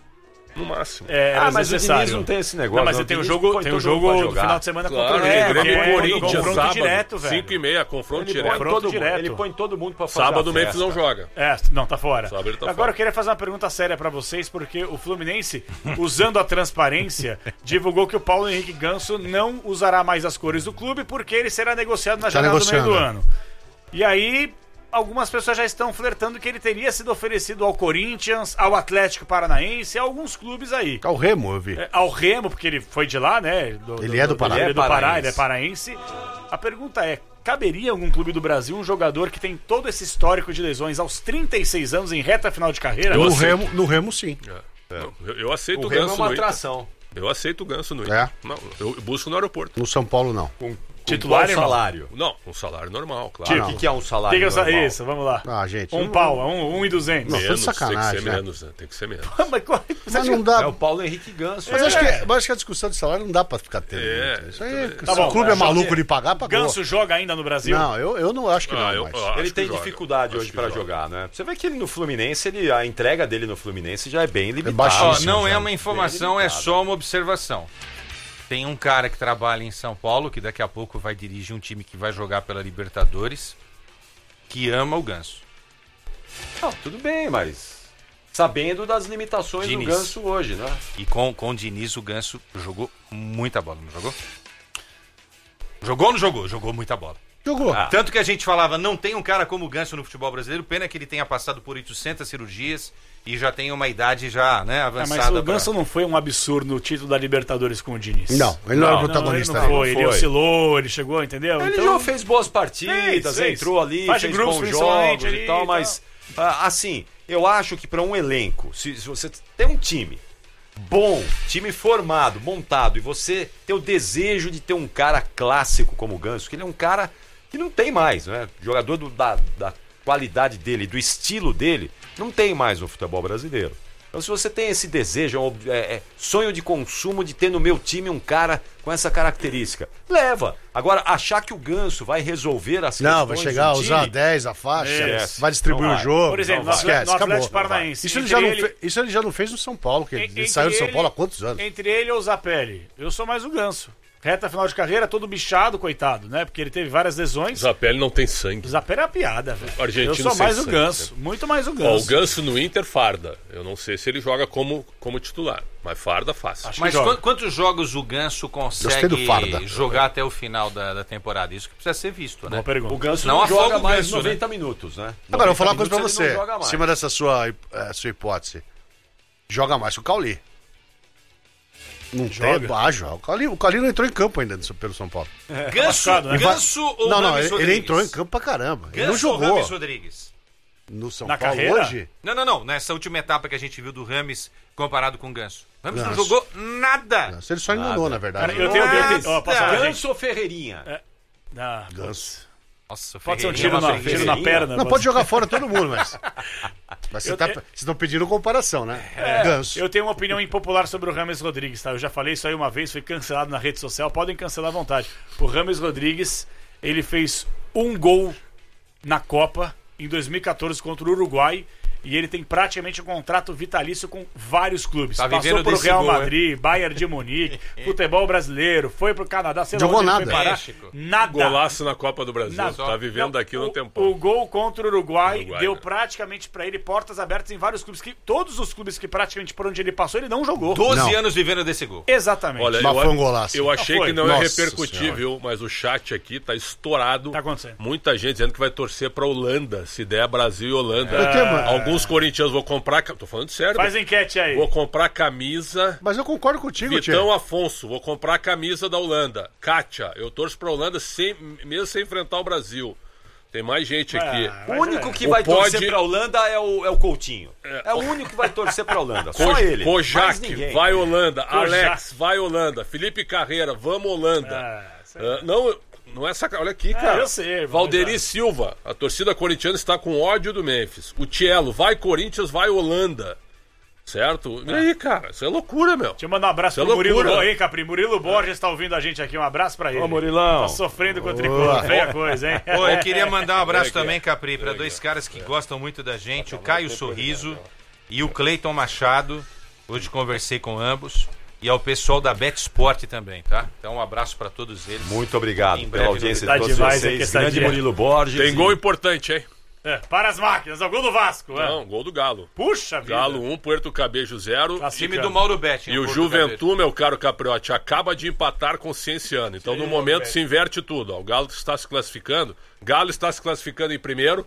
No máximo. É, era Ah, mas o necessário. Diniz não tem esse negócio. Não, mas não. tem o Diniz jogo, põe tem o todo mundo jogo pra do jogar. final de semana Claro, contra o é, Grêmio. Grêmio que e é Corinthians, confronto sábado, direto, velho. cinco e meia, confronto Ele põe, direto. Confronto todo mundo, direto. ele põe todo mundo pra fazer Sábado a o Memphis festa. não joga. É, não, tá fora. Sábado ele tá Agora fora. eu queria fazer uma pergunta séria pra vocês, porque o Fluminense, usando a transparência, divulgou que o Paulo Henrique Ganso não usará mais as cores do clube porque ele será negociado na Tá janela do meio do negociando. ano. E aí, algumas pessoas já estão flertando que ele teria sido oferecido ao Corinthians, ao Atlético Paranaense, a alguns clubes aí. Ao Remo, eu vi. É, ao Remo, porque ele foi de lá, né? Do- Ele é do Pará. Ele é do Ele é Pará, paraense. ele é paraense. A pergunta é, caberia algum clube do Brasil um jogador que tem todo esse histórico de lesões aos trinta e seis anos em reta final de carreira? Eu No aceito. Remo, no Remo, sim. Não, eu, eu aceito O o, Remo é Ganso uma no Inter. atração. Eu aceito o Ganso no Inter. É? Não, eu busco no aeroporto. No São Paulo, não. Com, Titular, com qual irmão? salário? Não, um salário normal, claro. O que, que é um salário Tem que eu- normal? Isso, vamos lá. Ah, gente. Um não- pau, um, um e duzentos. Não, Menos, foi sacanagem, tem que ser né? menos, né? Tem que ser menos. Mas, qual- Mas não dá. É o Paulo Henrique Ganso. Mas acho, que, mas acho que a discussão de salário não dá pra ficar tendo. É, muito. Isso aí, Tá se bom, o clube é joga- maluco de pagar, pagou. Ganso joga ainda no Brasil? Não, eu, eu não acho que não, Ah, eu- mais. eu acho Ele que tem joga. dificuldade Acho hoje que pra joga. jogar, né? Você vê que ele no Fluminense, ele, a entrega dele no Fluminense já é bem limitada. baixíssimo. Ó, não é já. uma informação, é só uma observação. Tem um cara que trabalha em São Paulo, que daqui a pouco vai dirigir um time que vai jogar pela Libertadores, que ama o Ganso. Não, tudo bem, mas sabendo das limitações Diniz. do Ganso hoje, né? E com, com o Diniz, o Ganso jogou muita bola, não jogou? Jogou ou não jogou? Jogou muita bola. Jogou. Ah. Tanto que a gente falava, não tem um cara como o Ganso no futebol brasileiro, pena que ele tenha passado por oitocentas cirurgias e já tem uma idade já, né, É, avançada. mas o pra- Ganso não foi um absurdo no título da Libertadores com o Diniz. Não, ele não, Não, era protagonista. ele não foi, ainda. ele foi. oscilou, ele chegou, entendeu? Ele Então, já fez boas partidas, Fez, fez. entrou ali, Faz de fez grupos, bons principalmente jogos ali e e tal, tal. mas ah, assim, eu acho que para um elenco, se, se você tem um time bom, time formado, montado, e você tem o desejo de ter um cara clássico como o Ganso, que ele é um cara que não tem mais, né? Jogador do- da, da qualidade dele, do estilo dele, não tem mais no futebol brasileiro. Então, se você tem esse desejo, é um ob- é, é sonho de consumo de ter no meu time um cara com essa característica, leva. Agora, achar que o Ganso vai resolver as Não, vai questões chegar a do usar time, dez a faixa, Esquece. vai distribuir Não o vai. jogo. Por exemplo, Não no vai. Atlético- no acabou. Atlético Paranaense, Isso ele, entre já não ele- fe- isso ele já não fez no São Paulo, que ele entre saiu do São ele- Paulo há quantos anos? Entre ele e o Zapelli, eu sou mais o Ganso. Reta final de carreira, todo bichado, coitado, né? Porque ele teve várias lesões. Zapelli não tem sangue. O Zapelli é uma piada, velho. O argentino Eu sou sem mais o sangue, Ganso, muito mais o Ó, Ganso. o Ganso no Inter farda. Eu não sei se ele joga como, como titular, mas farda fácil. Acho que Mas joga. quan- quantos jogos o Ganso Gostei do consegue Farda. jogar até o final da, da temporada? Isso que precisa ser visto, né? Boa pergunta. O Ganso Não não, afoga joga o mais Ganso, noventa minutos, né? Agora, eu vou falar uma noventa coisa pra minutos ele você. não joga Em mais. cima dessa sua, eh, sua hipótese. Joga mais que o Cauli. Não Joga? tem. Ah, joga. O Cauli, o Cauli não entrou em campo ainda no- pelo São Paulo. Ganso, machucado, né? Ganso ou não, não, Rames ele, Rodrigues? ele entrou em campo pra caramba. Ele não Ganso ou jogou Rames Rodrigues? no São Na Paulo carreira? hoje. Não, não, não. Nessa última etapa que a gente viu do Rames comparado com o Ganso. O Rames não Ganso. jogou nada. Nossa, ele só enganou, na verdade. Cara, eu tenho. Eu tenho ó, Nossa. posso falar, gente? Ganso ou Ferreirinha? Ah, Ganso. Nossa, pode ser um Ferreirinha tiro na, Ferreirinha. tiro na perna. Não, pode jogar fora todo mundo, mas. Mas você Eu- tá- eu- vocês estão pedindo comparação, né? É, Ganso. Eu tenho uma opinião impopular sobre o Rames Rodrigues, tá? Eu já falei isso aí uma vez, foi cancelado na rede social, podem cancelar à vontade. O Rames Rodrigues, ele fez um gol na Copa em dois mil e catorze contra o Uruguai e ele tem praticamente um contrato vitalício com vários clubes. Tá Passou vivendo pro desse Real gol, Madrid, Bayern de Munique, futebol brasileiro, foi pro Canadá, sei lá Jogou onde ele nada. foi parar. México. Nada. Golaço na Copa do Brasil. Nada. Tá vivendo Não, aquilo um o- tempão. O gol contra o Uruguai, Uruguai, deu né? praticamente pra ele portas abertas em vários clubes. Que, todos os clubes que praticamente por onde ele passou, ele não jogou. doze Não. anos vivendo desse gol. Exatamente. Olha, Mas eu, foi um golaço. eu achei Não foi. que não ia Nossa repercutir, Senhora. viu? Mas o chat aqui tá estourado. Tá acontecendo. Muita gente dizendo que vai torcer pra Holanda, se der Brasil e Holanda. Eu tenho uma- Alguns corintianos vão comprar. Tô falando sério. Faz enquete aí. Vou comprar camisa. Mas eu concordo contigo, Vitão Tio. Afonso, vou comprar a camisa da Holanda. Kátia, eu torço pra Holanda sem, mesmo sem enfrentar o Brasil. Tem mais gente aqui. Ah, O mas único é. que O vai pode- torcer pra Holanda é o, é o Coutinho. É. o único que vai torcer pra Holanda. Só Ko- ele. Mais Kojak, ninguém. vai Holanda. Kojak. Alex, vai Holanda. Felipe Carreira, vamos Holanda. Ah, sei Ah, não, não é sacanagem. Olha aqui, cara. eu sei, vamos Valderi lá. Silva, a torcida corintiana está com ódio do Memphis. O Tielo, vai Corinthians, vai Holanda. Certo? E aí, cara, isso é loucura, meu. Deixa eu mandar um abraço Isso é pro Murilo loucura. Borges, hein, Capri? Murilo Borges tá ouvindo a gente aqui. Um abraço pra ele. Ô, Murilão. Tá sofrendo com o tricolor. Feia coisa, hein? Pô, eu queria mandar um abraço também, Capri, para dois caras que gostam muito da gente, o Caio Sorriso e o Cleiton Machado. Hoje conversei com ambos. E ao pessoal da Bet Sport também, tá? Então um abraço para todos eles. Muito obrigado Em pela breve audiência de novidade. todos Tá demais, hein, que vocês. essa Grande dia. Murilo Borges. Tem e- gol importante, hein? É, para as máquinas, é o gol do Vasco. é. Não, gol do Galo. Puxa vida. Galo um, Puerto Cabejo zero. Classificando. Time do Mauro Betti. E o Juventude, meu caro Capriotti, acaba de empatar com o Cienciano. Então, no momento, se inverte tudo. Ó. O Galo está se classificando. Galo está se classificando em primeiro,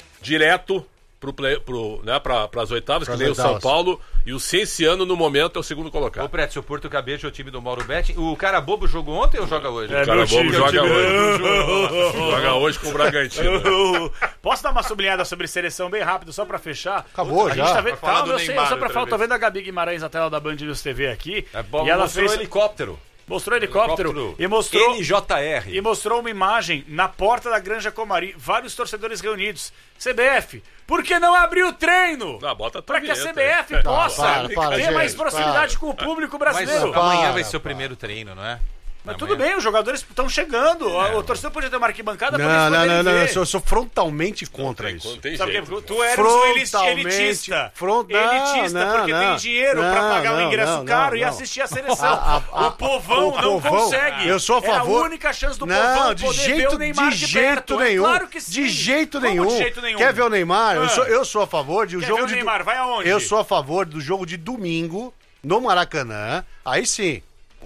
direto pro play, pro, né, para as oitavas, Pras que nem o São oitavas. Paulo. E o Cienciano, no momento, é o segundo Ô, colocado. Preto, o Porto Cabejo é o time do Mauro Betti. O cara bobo jogou ontem ou joga hoje? É, O cara meu bobo time, joga meu time. hoje. Joga hoje com o Bragantino. Posso dar uma sublinhada sobre seleção bem rápido, só pra fechar? Acabou a já. Gente tá vendo... Vai falar Calma, do eu sei, Neymar só pra outra falar, tô vez. vendo a Gabi Guimarães na tela da Band News T V aqui. É bom, e ela mostrou fez... helicóptero. Mostrou helicóptero e mostrou... N J R. E mostrou uma imagem na porta da Granja Comari, vários torcedores reunidos. C B F, por que não abrir o treino? Ah, bota a Para que a vinheta C B F aí. possa para, para, ter gente, mais proximidade para. com o público Mas brasileiro. amanhã Para, vai ser o para. primeiro treino, não é? Mas Amanhã. tudo bem, os jogadores estão chegando. O torcedor podia ter uma arquibancada para Não, eles não, poderem não, não. ver. Eu sou, eu sou frontalmente contra Tem- isso. tem Sabe jeito. por quê? Tu eres um elis- Frontalmente, elitista. front- não, elitista, não, porque não. tem dinheiro pra Não, pagar um não, ingresso não, caro não, e não. assistir a seleção. A- a- o povão o não povão, consegue. eu sou a favor- É a única chance do Não, povão de poder ver jeito, o Neymar de de, jeito perto. nenhum. É claro que sim. De jeito Como nenhum. de jeito nenhum? Quer ver o Neymar? Eu, Ah. sou, eu sou a favor de o Quer jogo ver o de Neymar? Vai aonde? Eu sou a favor do jogo de domingo no Maracanã. Aí sim.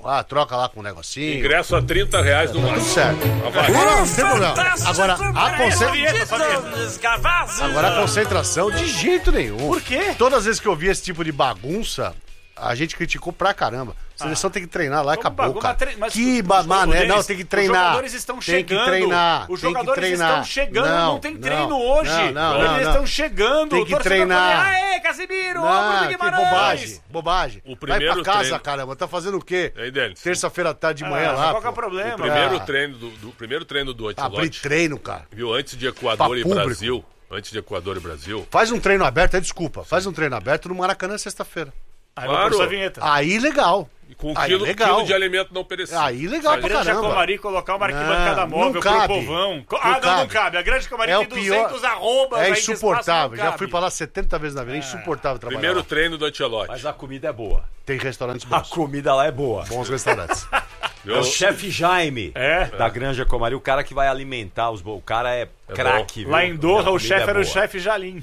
Ah, troca lá com um negocinho. Ingresso a trinta reais no Tudo máximo. certo. Agora, não tem problema. Agora, a concentração... Agora, a concentração, de jeito nenhum. Por quê? Todas as vezes que eu vi esse tipo de bagunça, a gente criticou pra caramba. A seleção ah. tem que treinar lá e acabou, bagulho, cara. Tre... Que mané, não, tem que treinar. Os jogadores estão tem chegando. Que treinar. Os tem jogadores que treinar. estão chegando, não, não tem treino não, hoje. Não, não, não, Eles não. estão chegando. Tem que treinar. Aê, Casimiro, não, que bobagem, bobagem. O primeiro Vai pra casa, treino... caramba. Tá fazendo o quê? Aí, Denis, terça-feira à tarde de manhã ah, lá. Qual que é o problema? O primeiro, ah. treino do, do, primeiro treino do Ancelotti. Abrir treino, cara. Viu, antes de Equador pra e público. Brasil. Antes de Equador e Brasil. Faz um treino aberto, aí desculpa. Faz um treino aberto no Maracanã sexta-feira. Aí claro. a vinheta. Aí legal. E com um aí, quilo, legal. quilo de alimento não perecível. Aí legal a pra Granja caramba. Comari colocar uma arquibancada não, móvel não pro cabe. povão. Não ah, não, cabe. não cabe. A Granja Comari é tem o pior, duzentos arrobas. É aí insuportável. Espaço, já fui pra lá setenta vezes na vida. É insuportável trabalhar Primeiro lá. treino do Ancelotti. Mas a comida é boa. Tem restaurantes A bons. comida lá é boa. Bons restaurantes. É o chefe Jaime É. da Granja Comari, o cara que vai alimentar os... O cara é, É craque. Lá em Doha, o chefe é era o boa. chefe Jalim.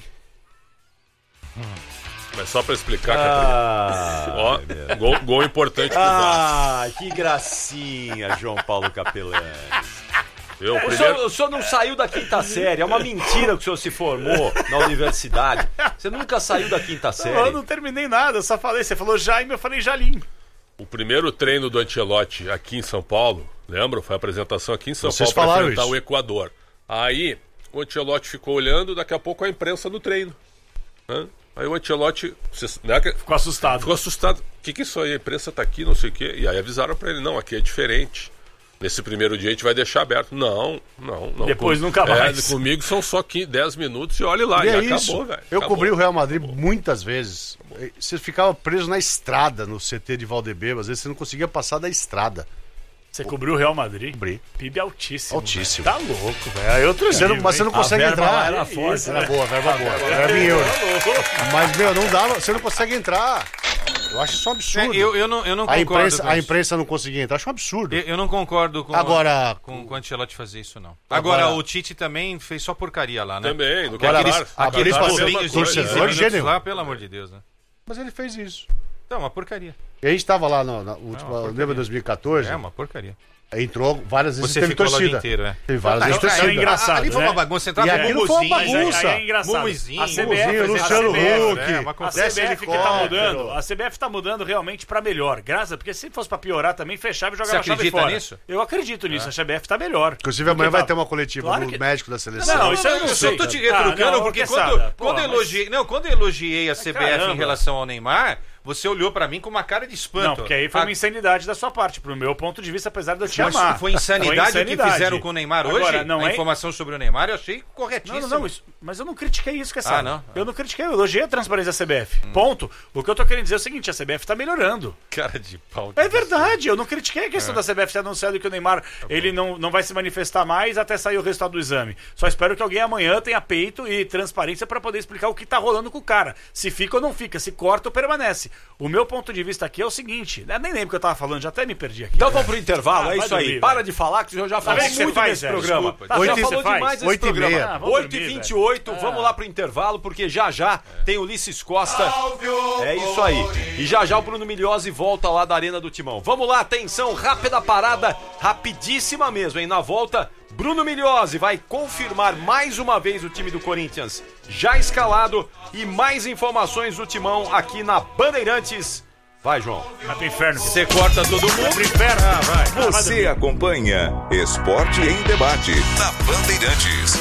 Mas só pra explicar, Ah, Capelani. Ó, gol, gol importante pro Vasco. ah, que gracinha, João Paulo Capelani. Eu, O senhor, primeiro... o senhor não saiu da quinta série, é uma mentira que o senhor se formou na universidade. Você nunca saiu da quinta Não, série. eu não terminei nada, eu só falei. Você falou Jaime, eu falei Jalim. O primeiro treino do Ancelotti aqui em São Paulo, lembra? Foi a apresentação aqui em São Vocês Paulo para falaram enfrentar isso. o Equador. Aí o Ancelotti ficou olhando, daqui a pouco a imprensa no treino. Hã? Aí o Ancelotti você- né, que- Ficou assustado. ficou assustado. O que, que é isso aí? A imprensa tá aqui, não sei o quê. E aí avisaram para ele, não, aqui é diferente. Nesse primeiro dia a gente vai deixar aberto. Não, não, não. Depois Com- nunca mais. É, comigo são só quinze, dez minutos e olhe lá. E E, é acabou, isso. velho. Eu Acabou. cobri o Real Madrid muitas vezes. Você ficava preso na estrada no C T de Valdebeba. Às vezes você não conseguia passar da estrada. Você cobriu o Real Madrid? Cobri. P I B altíssimo. Altíssimo. Velho. Tá louco, velho. Aí outro Você não, nível, mas você não hein? consegue A verba entrar. lá era Isso, forte, Era né? boa, verba boa. Verba em euro. Mas, meu, não dava. Você não consegue entrar. Eu acho isso um É, absurdo. eu, eu, não, eu não a, concordo imprensa, com a isso. imprensa não conseguia entrar. Acho um absurdo. Eu, eu não concordo com, Agora- com, com o Ancelotti fazer isso, não. Agora- Agora, o Tite também fez só porcaria lá, né? Também, no Agora, Qatar. aqueles- aqueles Qatar, passeio- mesma coisa. torcedor quinze de minutos gênero. lá, pelo amor de Deus, né? Mas ele fez isso. Então, uma porcaria. E a gente tava lá na, na última. uma lembra dois mil e quatorze? É uma porcaria. Entrou várias vezes Você teve ficou lá o torcida. dia inteiro, é. Teve várias Ah, vezes então, torcida. é engraçado, Ali foi né? uma bagunça, entrava E com aquilo foi uma Mumuzinho, bagunça. Aí é engraçado. Mumuzinho, A C B F, Mumuzinho, a Luciano C B F, Huck, né? Uma A confusão. C B F que tá helicóptero. mudando, a C B F tá mudando realmente pra melhor. Graças, porque se fosse pra piorar também, fechava e jogava Você a chave acredita fora. nisso? Eu acredito nisso, a C B F tá melhor. Inclusive amanhã Porque vai tá- ter uma coletiva Claro do que- médico da seleção. Não, isso aí eu não eu sei. só tô te Ah, retrucando, não, porque orquestrada. quando, Porra, quando, eu mas- elogiei, não, quando eu elogiei a C B F caramba. em relação ao Neymar, você olhou pra mim com uma cara de espanto. Não, porque aí foi Ah, uma insanidade da sua parte, pro meu ponto de vista, apesar de eu te mas amar. foi insanidade, Foi o que fizeram com o Neymar hoje? Agora, não a é... informação sobre o Neymar eu achei Não, corretíssima. não, não, isso- mas eu não critiquei isso, que é Ah, não? Eu não critiquei, eu elogiei a transparência da C B F. Ponto. O que eu tô querendo dizer é o seguinte, a C B F tá melhorando. Cara de pau. É verdade, eu não critiquei a questão da C B F ter anunciado que o Neymar ele não, não vai se manifestar mais até sair o resultado do exame. Só espero que alguém amanhã tenha peito e transparência pra poder explicar o que tá rolando com o cara. Se fica ou não fica, se corta ou permanece. O meu ponto de vista aqui é o seguinte, né, nem lembro o que eu tava falando, já até me perdi aqui. Então vamos pro intervalo, Ah, é vai isso aí. dormir, Para velho. de falar, que o senhor já falou vendo que você muito faz, nesse Zé? programa. Desculpa. Tá, já Oito e- falou faz? demais nesse Oito e programa. meia. Ah, vamos oito e dormir, vinte e oito, velho. vamos lá pro intervalo, porque já já tem Ulisses Costa. É isso aí. E já já o Bruno Milhozzi volta lá da Arena do Timão. Vamos lá, atenção, rápida parada, rapidíssima mesmo, hein? Na volta, Bruno Milhozzi vai confirmar mais uma vez o time do Corinthians já escalado e mais informações do Timão aqui na Bandeirantes. Vai, João. Vai pro inferno. Você corta todo mundo. Vai pro inferno. Ah, vai. Ah, vai Você dormir. acompanha Esporte em Debate na Bandeirantes.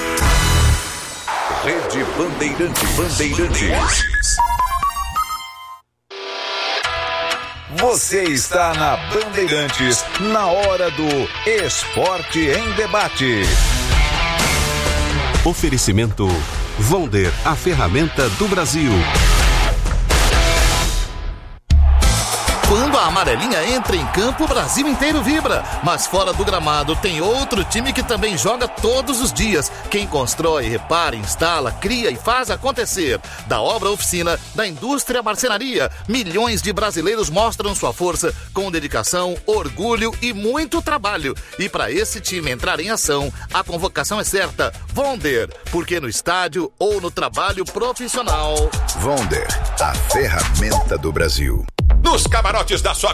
Rede Bandeirantes. Bandeirantes. Você está na Bandeirantes, na hora do Esporte em Debate. Oferecimento Vonder, a ferramenta do Brasil. Quando a amarelinha entra em campo, o Brasil inteiro vibra. Mas fora do gramado tem outro time que também joga todos os dias. Quem constrói, repara, instala, cria e faz acontecer. Da obra oficina, da indústria marcenaria, milhões de brasileiros mostram sua força com dedicação, orgulho e muito trabalho. E para esse time entrar em ação, a convocação é certa. Vonder, porque no estádio ou no trabalho profissional. Vonder, a ferramenta do Brasil. Nos camarotes da sua